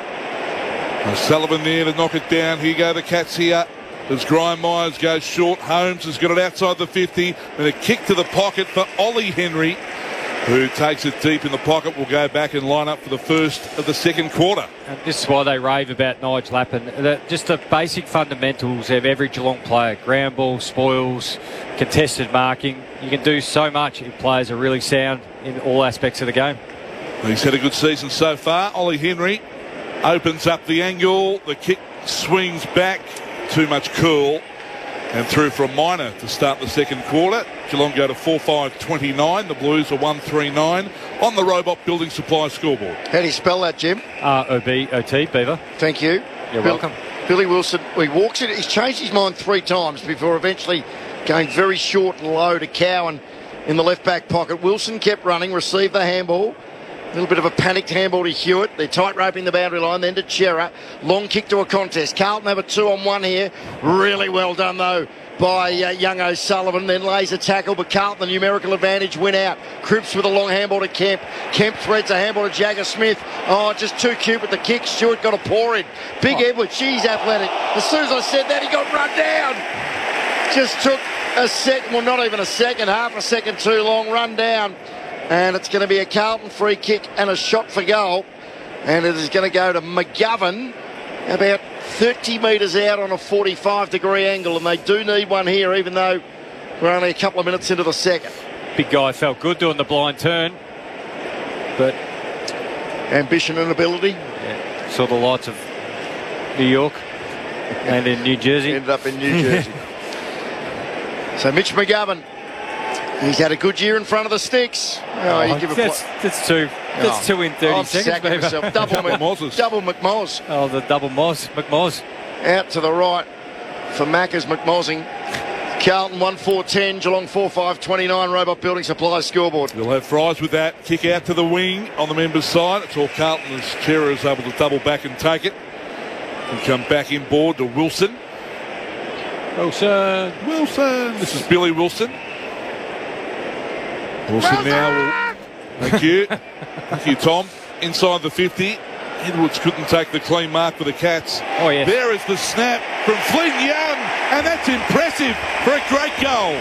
Sullivan there to knock it down. Here go the Cats here. As Graham Myers goes short, Holmes has got it outside the fifty. Then a kick to the pocket for Ollie Henry, who takes it deep in the pocket. Will go back and line up for the first of the second quarter. And this is why they rave about Nigel Lappin. The, just the basic fundamentals of every Geelong player. Ground ball, spoils, contested marking. You can do so much if players are really sound in all aspects of the game. He's had a good season so far. Ollie Henry opens up the angle. The kick swings back. Too much cool, and through from Minor to start the second quarter. Geelong go to four five twenty-nine. The Blues are one three nine on the Robot Building Supply scoreboard. How do you spell that, Jim? R O B O T, Beaver. Thank you. You're Bill, welcome. Billy Wilson, he walks it. He's changed his mind three times before eventually going very short and low to Cowan in the left back pocket. Wilson kept running, received the handball. A little bit of a panicked handball to Hewitt. They're tight roping the boundary line, then to Chera. Long kick to a contest. Carlton have a two on one here. Really well done, though, by uh, young O'Sullivan. Then lays a tackle, but Carlton, the numerical advantage, win out. Cripps with a long handball to Kemp. Kemp threads a handball to Jagger Smith. Oh, just too cute with the kick. Stewart got a paw in. Big oh. Edward, she's athletic. As soon as I said that, he got run down. Just took a second, well, not even a second, half a second too long, run down. And it's going to be a Carlton free kick and a shot for goal. And it is going to go to McGovern about thirty metres out on a forty-five degree angle. And they do need one here, even though we're only a couple of minutes into the second. Big guy felt good doing the blind turn. But ambition and ability. Yeah, saw the lights of New York and in New Jersey. Ended up in New Jersey. So Mitch McGovern. He's had a good year in front of the sticks. Oh, oh, you give a that's, that's two. That's oh, two in thirty I'm seconds. Myself. Double, Mc, double McMoz. Oh, the double Moz. McMoz. Out to the right for Maccas McMozzing. Carlton one four ten, Geelong four five twenty-nine. Robot Building Supply scoreboard. We'll have Fries with that. Kick out to the wing on the members' side. It's all Carlton as Chera is able to double back and take it. We come back inboard to Wilson. Wilson. Wilson. This is Billy Wilson. Wilson now will, thank you, thank you Tom, inside the fifty. Edwards couldn't take the clean mark for the Cats. Oh yeah. There is the snap from Flynn Young, and that's impressive for a great goal.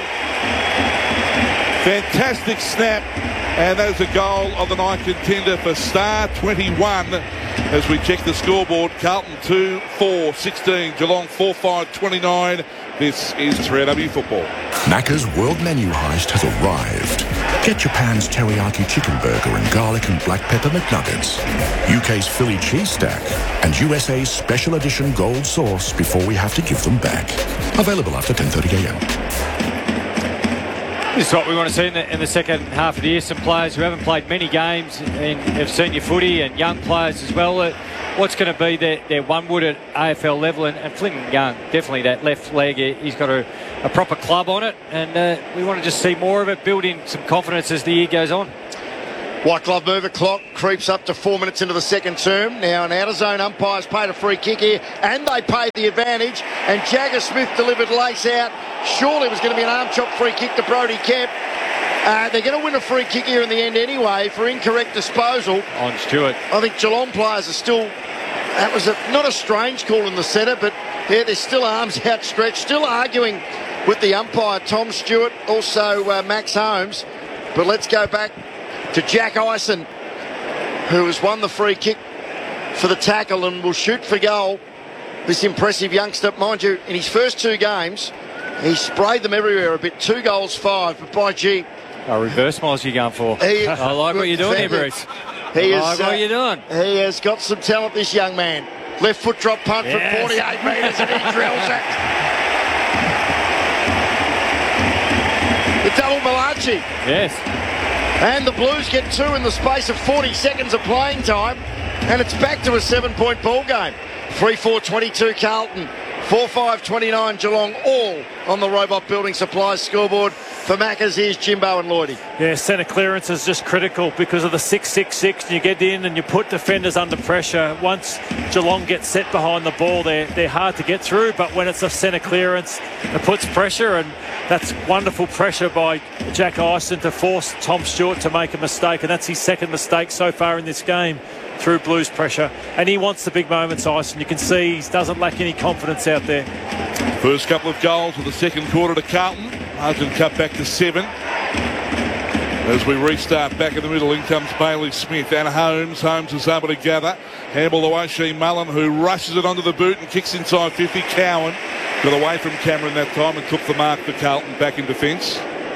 Fantastic snap, and that is a goal of the night contender for Star twenty-one. As we check the scoreboard, Carlton two four sixteen, Geelong four five twenty-nine. This is three A W Football. Macca's World Menu Heist has arrived. Get Japan's teriyaki chicken burger and garlic and black pepper McNuggets, U K's Philly cheese stack, and U S A's special edition gold sauce before we have to give them back. Available after ten thirty a m. This is what we want to see in the, in the second half of the year. Some players who haven't played many games and have senior footy, and young players as well. Uh, what's going to be their, their one wood at A F L level? And, and Flynn Young, definitely that left leg, he's got a, a proper club on it, and uh, we want to just see more of it, build in some confidence as the year goes on. White glove mover clock creeps up to four minutes into the second term. Now an out-of-zone umpire's paid a free kick here, and they paid the advantage. And Jagger Smith delivered lace out. Surely it was going to be an arm chop free kick to Brody Kemp. Uh, they're going to win a free kick here in the end anyway for incorrect disposal. On Stewart. I think Geelong players are still... That was a, not a strange call in the centre, but yeah, there's still arms outstretched, still arguing with the umpire, Tom Stewart, also uh, Max Holmes. But let's go back to Jack Ison, who has won the free kick for the tackle and will shoot for goal. This impressive youngster, mind you, in his first two games, he sprayed them everywhere a bit. Two goals, five, but by gee... Oh, reverse miles you're going for. He, I like what you're doing here, Bruce. He I is, like what uh, you're doing. He has got some talent, this young man. Left foot drop punt Yes. from forty-eight metres and he drills it. The double Malachi. Yes. And the Blues get two in the space of forty seconds of playing time. And it's back to a seven-point ball game. three four twenty-two Carlton. four five twenty-nine Geelong, all on the Robot Building Supplies scoreboard. For Maccas, here's Jimbo and Lloydie. Yeah, centre clearance is just critical because of the six six six, and you get in and you put defenders under pressure. Once Geelong gets set behind the ball, they're, they're hard to get through, but when it's a centre clearance, it puts pressure, and that's wonderful pressure by Jack Ison to force Tom Stewart to make a mistake, and that's his second mistake so far in this game through Blues pressure. And he wants the big moments, Ison. You can see he doesn't lack any confidence out there. First couple of goals of the second quarter to Carlton. Margin cut back to seven. As we restart back in the middle, in comes Bailey Smith and Holmes. Holmes is able to gather. Handball to Oshie Mullen, who rushes it onto the boot and kicks inside fifty. Cowan got away from Cameron that time and took the mark for Carlton back in defence.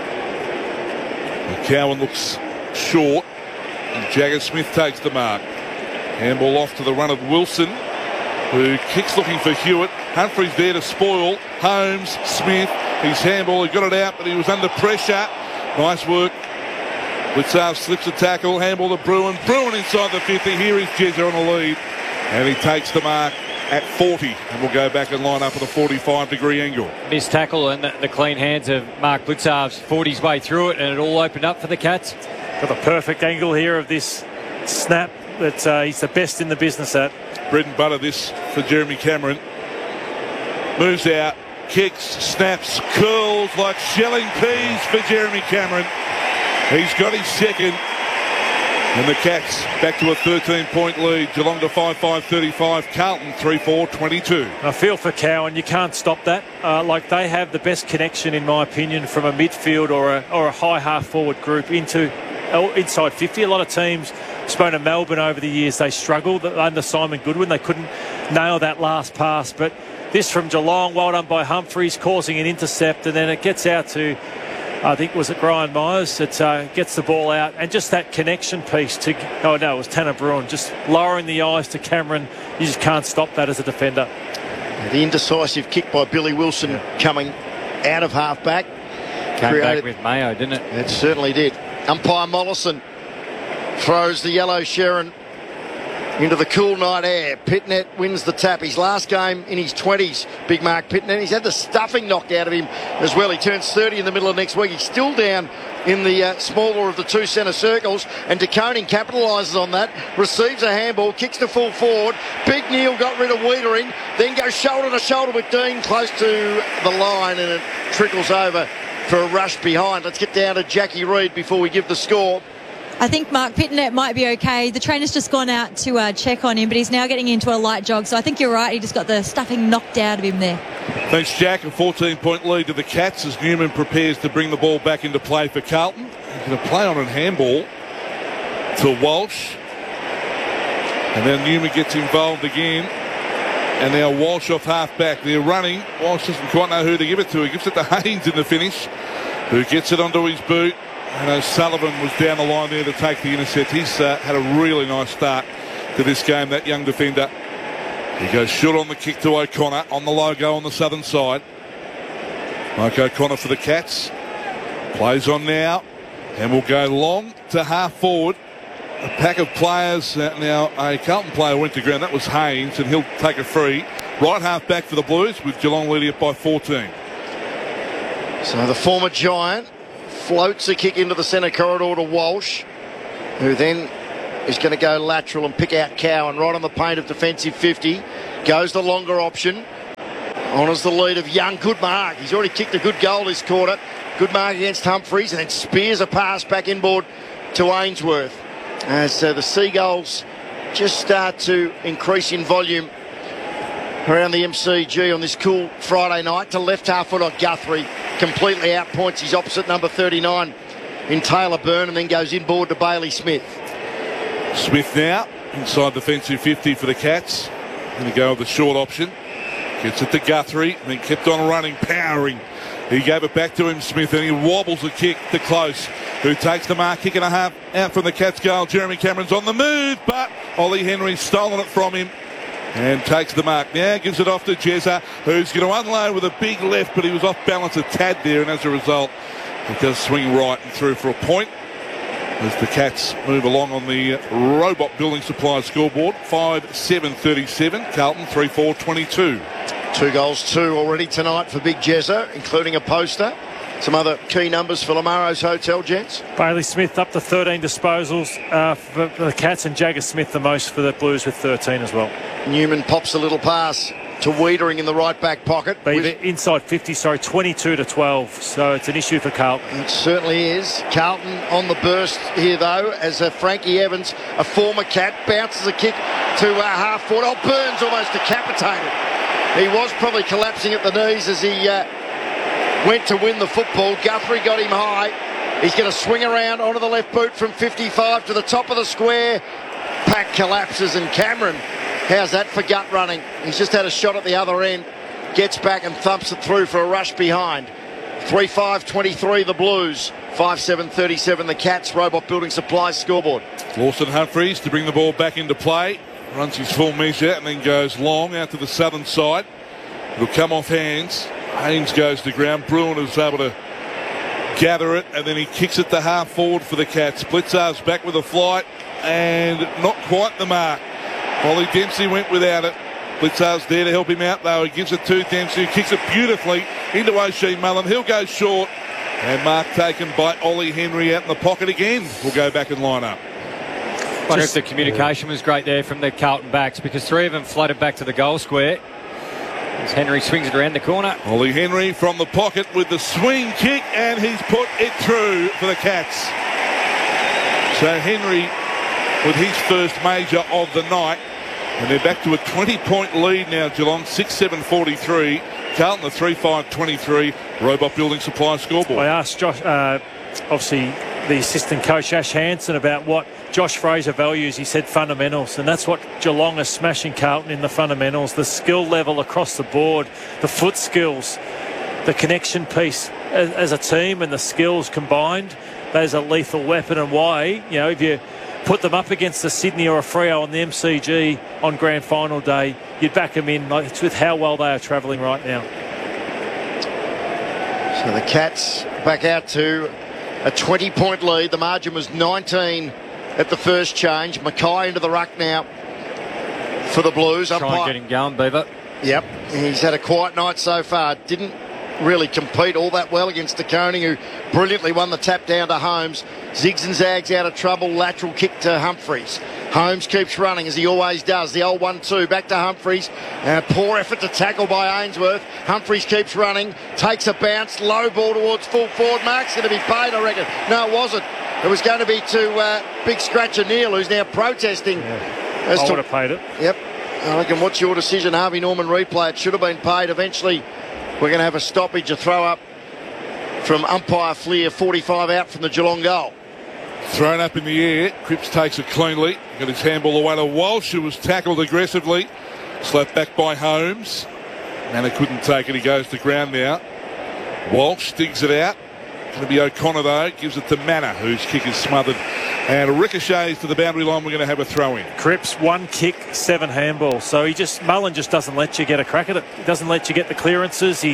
And Cowan looks short, and Jagger Smith takes the mark. Handball off to the run of Wilson, who kicks looking for Hewitt. Humphrey's there to spoil. Holmes, Smith, his handball, he got it out, but he was under pressure. Nice work. Blitzarve slips a tackle. Handball to Bruin. Bruin inside the fifty. Here is Jezza on a lead. And he takes the mark at forty. And we'll go back and line up at a forty-five degree angle. Missed tackle and the, the clean hands of Mark Blitzarve's forty his way through it, and it all opened up for the Cats. Got the perfect angle here of this snap that uh, he's the best in the business at. Bread and butter this for Jeremy Cameron. Moves out, kicks, snaps, curls like shelling peas for Jeremy Cameron. He's got his second. And the Cats back to a thirteen-point lead. Geelong to five five thirty-five. Carlton three four twenty-two. I feel for Cowan. You can't stop that. Uh, like they have the best connection, in my opinion, from a midfield or a, or a high half-forward group into uh, inside fifty. A lot of teams, spoken to Melbourne over the years, they struggled under Simon Goodwin. They couldn't nail that last pass. But this from Geelong, well done by Humphreys, causing an intercept, and then it gets out to, I think, was it Brian Myers that uh, gets the ball out, and just that connection piece to, oh no, it was Tanner Bruin, just lowering the eyes to Cameron. You just can't stop that as a defender. The indecisive kick by Billy Wilson coming out of half-back. Came created, back with Mayo, didn't it? It certainly did. Umpire Mollison throws the yellow Sharon into the cool night air. Pitnet wins the tap. His last game in his twenties, Big Mark Pitnet. He's had the stuffing knocked out of him as well. He turns thirty in the middle of next week. He's still down in the uh, smaller of the two centre circles, and De Koning capitalises on that, receives a handball, kicks to full forward. Big Neil got rid of Wiedering, then goes shoulder to shoulder with Dean close to the line, and it trickles over for a rush behind. Let's get down to Jackie Reid before we give the score. I think Mark Pitnet might be okay. The trainer's just gone out to uh, check on him, but he's now getting into a light jog. So I think you're right. He just got the stuffing knocked out of him there. Thanks, Jack. A fourteen-point lead to the Cats as Newman prepares to bring the ball back into play for Carlton. He's going to play on a handball to Walsh. And then Newman gets involved again. And now Walsh off half-back. They're running. Walsh doesn't quite know who to give it to. He gives it to Haynes in the finish, who gets it onto his boot. And O'Sullivan was down the line there to take the intercept. He's uh, had a really nice start to this game, that young defender. He goes short on the kick to O'Connor on the logo on the southern side. Mike O'Connor for the Cats. Plays on now, and will go long to half forward. A pack of players. Uh, now, a Carlton player went to ground. That was Haynes, and he'll take a free. Right half back for the Blues, with Geelong leading it by fourteen. So the former Giant floats a kick into the centre corridor to Walsh, who then is going to go lateral and pick out Cowan right on the paint of defensive fifty. Goes the longer option. Honours the lead of Young. Good mark. He's already kicked a good goal this quarter. Good mark against Humphreys, and then spears a pass back inboard to Ainsworth. As uh, the Seagulls just start to increase in volume around the M C G on this cool Friday night. To left half foot on Guthrie. Completely outpoints his opposite number thirty-nine in Taylor Byrne, and then goes inboard to Bailey Smith. Smith now inside defensive fifty for the Cats. Going to go with the short option. Gets it to Guthrie, and then kept on running, powering. He gave it back to him, Smith, and he wobbles the kick to Close, who takes the mark, kick and a half out from the Cats goal. Jeremy Cameron's on the move, but Ollie Henry's stolen it from him and takes the mark. Now gives it off to Jezza, who's going to unload with a big left, but he was off balance a tad there, and as a result, he does swing right and through for a point. As the Cats move along on the Robot Building Supply scoreboard, five seven thirty-seven, Carlton three four twenty-two. Two goals, two already tonight for Big Jezza, including a poster. Some other key numbers for Lamaro's Hotel, gents. Bailey Smith up to thirteen disposals uh, for the Cats, and Jagger Smith the most for the Blues with thirteen as well. Newman pops a little pass to Wiedering in the right back pocket. With inside fifty, sorry, twenty-two to twelve. So it's an issue for Carlton. It certainly is. Carlton on the burst here, though, as uh, Frankie Evans, a former Cat, bounces a kick to uh, half forward. Oh, Burns almost decapitated. He was probably collapsing at the knees as he uh, went to win the football. Guthrie got him high. He's going to swing around onto the left boot from fifty-five to the top of the square. Pack collapses, and Cameron, how's that for gut running? He's just had a shot at the other end. Gets back and thumps it through for a rush behind. three five twenty-three the Blues. five seven thirty-seven the Cats. Robot Building Supplies scoreboard. Lawson Humphreys to bring the ball back into play. Runs his full measure and then goes long out to the southern side. It'll come off hands. Haynes goes to ground. Bruin is able to gather it, and then he kicks it to half forward for the Cats. Blitzar's back with a flight, and not quite the mark. Ollie Dempsey went without it. Blitzar's there to help him out, though. He gives it to Dempsey, who kicks it beautifully into O'Shea Mullen. He'll go short, and mark taken by Ollie Henry out in the pocket again. We'll go back and line up. I wonder if the communication was great there from the Carlton backs, because three of them floated back to the goal square as Henry swings it around the corner. Ollie Henry from the pocket with the swing kick, and he's put it through for the Cats. So Henry with his first major of the night, and they're back to a twenty-point lead now, Geelong, six seven forty-three. Carlton, the three five twenty-three Robot Building Supply scoreboard. I asked Josh, uh, obviously, the assistant coach Ash Hansen about what Josh Fraser values. He said fundamentals, and that's what Geelong is smashing Carlton in, the fundamentals, the skill level across the board, the foot skills, the connection piece as, as a team, and the skills combined. That is a lethal weapon, and why, you know, if you put them up against a Sydney or a Freo on the M C G on grand final day, you'd back them in. Like, it's with how well they are travelling right now. So the Cats back out to a twenty-point lead. The margin was nineteen at the first change. Mackay into the ruck now for the Blues. Try and get him going, Beaver. Yep, he's had a quiet night so far. Didn't really compete all that well against De Koning, who brilliantly won the tap down to Holmes. Zigs and zags out of trouble. Lateral kick to Humphreys. Holmes keeps running as he always does. The old one two back to Humphreys. Uh, poor effort to tackle by Ainsworth. Humphreys keeps running. Takes a bounce. Low ball towards full forward. Mark's going to be paid, I reckon. No, it wasn't. It was going to be to uh, Big Scratcher Neil, who's now protesting. Yeah. As I to, would have paid it. Yep. I reckon, what's your decision, Harvey Norman replay? It should have been paid. Eventually, we're going to have a stoppage, a throw up from umpire Fleer, forty-five out from the Geelong goal. Thrown up in the air. Cripps takes it cleanly. Got his handball away to Walsh, who was tackled aggressively. Slapped back by Holmes. Manor couldn't take it. He goes to ground now. Walsh digs it out. Going to be O'Connor, though. Gives it to Manor, whose kick is smothered. And ricochets to the boundary line. We're going to have a throw in. Cripps, one kick, seven handballs. So he just, Mullen just doesn't let you get a crack at it. He doesn't let you get the clearances. He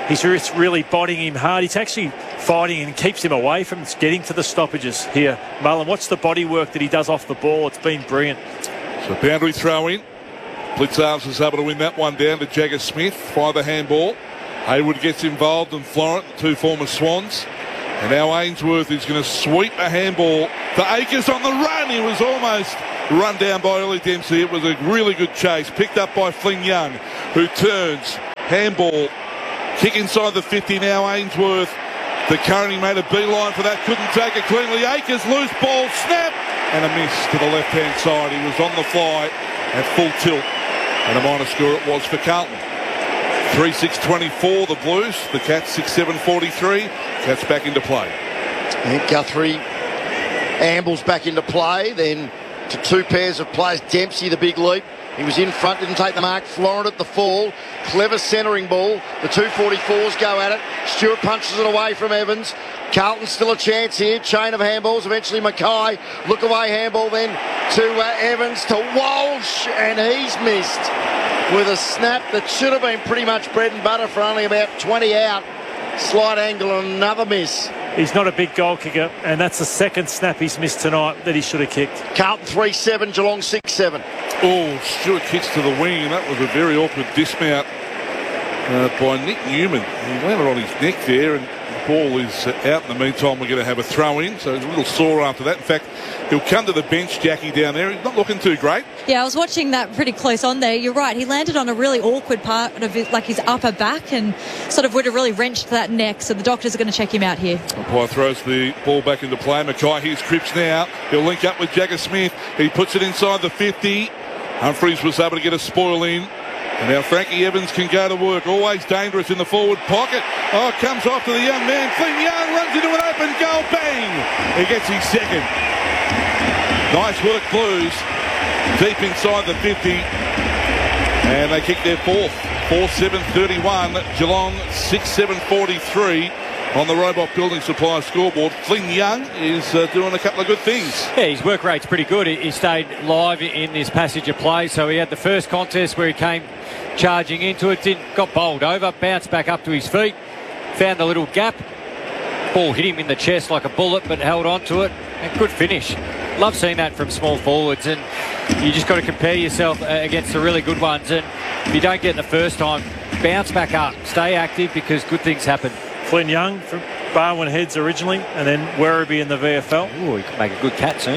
he's just really bodying him hard. He's actually fighting and keeps him away from getting to the stoppages here. Mullen, watch the body work that he does off the ball. It's been brilliant. So boundary throw in. Blitzarves is able to win that one down to Jagger Smith by the handball. Haywood gets involved and Florent, the two former Swans. And now Ainsworth is going to sweep a handball to Akers on the run. He was almost run down by Ollie Dempsey. It was a really good chase. Picked up by Flynn Young, who turns. Handball. Kick inside the fifty now, Ainsworth. The Coney made a beeline for that. Couldn't take it cleanly. Akers, loose ball, snap. And a miss to the left-hand side. He was on the fly at full tilt. And a minor score it was for Carlton. three six twenty-four, the Blues. The Cats six seven forty-three. Cats back into play. And Guthrie ambles back into play. Then to two pairs of players. Dempsey, the big leap. He was in front, didn't take the mark. Florent at the fall. Clever centering ball. The two forty-fours go at it. Stewart punches it away from Evans. Carlton still a chance here. Chain of handballs. Eventually Mackay. Look away handball then to uh, Evans, to Walsh. And he's missed with a snap that should have been pretty much bread and butter for only about twenty out. Slight angle and another miss. He's not a big goal kicker, and that's the second snap he's missed tonight that he should have kicked. Carlton three seven, Geelong six seven. Oh, Stewart kicks to the wing, and that was a very awkward dismount uh, by Nick Newman. He landed on his neck there, and the ball is out. In the meantime, we're going to have a throw in, so he's a little sore after that. In fact, he'll come to the bench, Jackie, down there. He's not looking too great. Yeah, I was watching that pretty close on there. You're right. He landed on a really awkward part of his, like his upper back, and sort of would have really wrenched that neck. So the doctors are going to check him out here. Umpire throws the ball back into play. Mackay, here's Cripps now. He'll link up with Jagger Smith. He puts it inside the fifty. Humphreys was able to get a spoil in. And now Frankie Evans can go to work. Always dangerous in the forward pocket. Oh, it comes off to the young man. Flynn Young runs into an open goal. Bang! He gets his second. Nice work, Blues. Deep inside the fifty. And they kick their fourth. four seven thirty-one. Geelong six seven forty-three. On the Robot Building Supply scoreboard, Flynn Young is uh, doing a couple of good things. Yeah, his work rate's pretty good. He, he stayed live in this passage of play. So he had the first contest where he came charging into it, didn't, got bowled over, bounced back up to his feet, found a little gap. Ball hit him in the chest like a bullet, but held on to it. And good finish. Love seeing that from small forwards. And you just got to compare yourself uh, against the really good ones. And if you don't get it the first time, bounce back up. Stay active because good things happen. Flynn Young from Barwon Heads originally, and then Werribee in the V F L. Oh, he could make a good cat soon.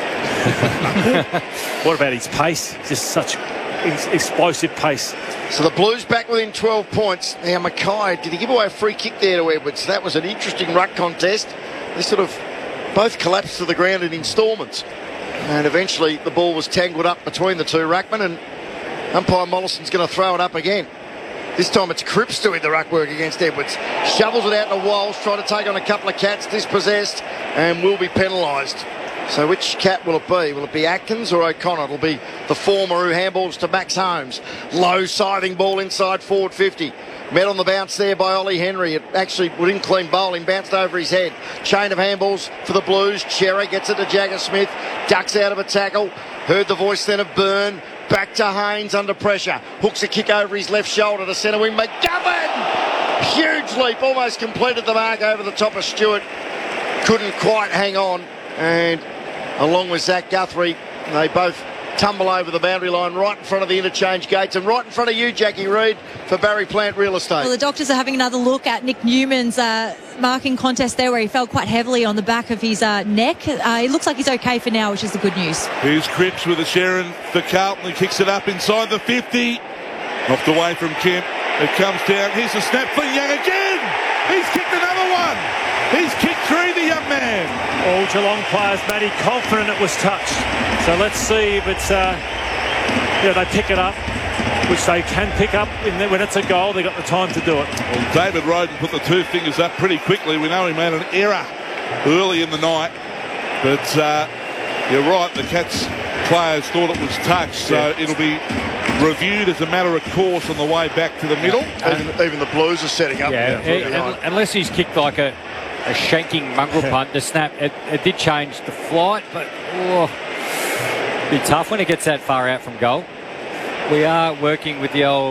What about his pace? Just such ex- explosive pace. So the Blues back within twelve points. Now Mackay, did he give away a free kick there to Edwards? That was an interesting ruck contest. They sort of both collapsed to the ground in instalments. And eventually the ball was tangled up between the two ruckmen, and umpire Mollison's going to throw it up again. This time it's Cripps doing the ruck work against Edwards. Shovels it out to Walsh, trying to take on a couple of Cats, dispossessed, and will be penalised. So which Cat will it be? Will it be Atkins or O'Connor? It'll be the former who handballs to Max Holmes. Low scything ball inside forward fifty. Met on the bounce there by Ollie Henry. It actually wouldn't clean bowling, bounced over his head. Chain of handballs for the Blues. Cherry gets it to Jagger Smith. Ducks out of a tackle. Heard the voice then of Byrne. Back to Haynes under pressure. Hooks a kick over his left shoulder to centre wing. McGovern! Huge leap. Almost completed the mark over the top of Stewart. Couldn't quite hang on. And along with Zach Guthrie, they both tumble over the boundary line right in front of the interchange gates and right in front of you, Jackie Reid, for Barry Plant Real Estate. Well, the doctors are having another look at Nick Newman's uh, marking contest there where he fell quite heavily on the back of his uh, neck. Uh, it looks like he's okay for now, which is the good news. Here's Cripps with a Sharon for Carlton. He kicks it up inside the fifty. Knocked away from Kemp. It comes down. Here's the snap. Flynn Young again. He's kicked another one. He's kicked three, the young man. All Geelong players, Matty, confident it was touched. So let's see if it's, uh, you know, they pick it up, which they can pick up in the, when it's a goal. They've got the time to do it. Well, David Roden put the two fingers up pretty quickly. We know he made an error early in the night. But uh, you're right, the Cats players thought it was touched. So yeah. It'll be reviewed as a matter of course on the way back to the middle. Even, even the Blues are setting up. Yeah, yeah, unless he's kicked like a, a shanking mongrel punt, the snap, it, it did change the flight, but oh, be tough when it gets that far out from goal. We are working with the old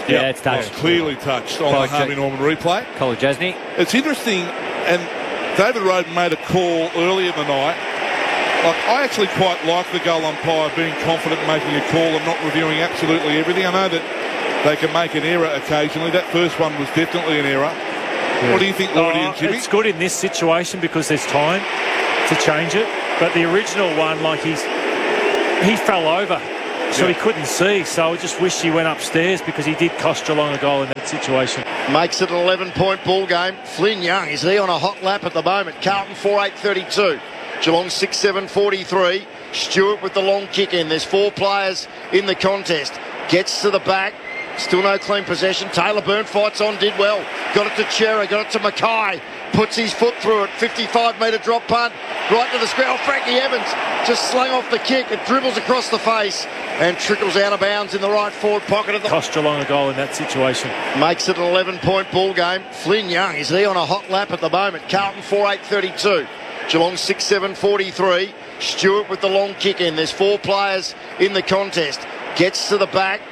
Yeah, it's touched. It's clearly touched on Colin the Harvey Norman replay. Colin Jasny. It's interesting, and David Roden made a call earlier in the night. Like, I actually quite like the goal umpire being confident in making a call and not reviewing absolutely everything. I know that they can make an error occasionally. That first one was definitely an error. Yeah. What do you think, Lloydie oh, and Jimmy? It's good in this situation because there's time to change it. But the original one, like he's he fell over, so yeah. he couldn't see. So I just wish he went upstairs because he did cost Geelong a goal in that situation. Makes it an eleven-point ball game. Flynn Young, is he on a hot lap at the moment? Carlton four eight thirty-two. Geelong six seven forty-three. Stewart with the long kick in. There's four players in the contest. Gets to the back. Still no clean possession. Taylor Byrne fights on, did well. Got it to Chera, got it to Mackay. Puts his foot through it. fifty-five metre drop punt. Right to the square. Oh, Frankie Evans just slung off the kick. It dribbles across the face and trickles out of bounds in the right forward pocket of the... Cost Geelong a goal in that situation. Makes it an eleven-point ball game. Flynn Young, is he on a hot lap at the moment? Carlton four eight thirty-two. Geelong six seven forty-three. Stewart with the long kick in. There's four players in the contest. Gets to the back.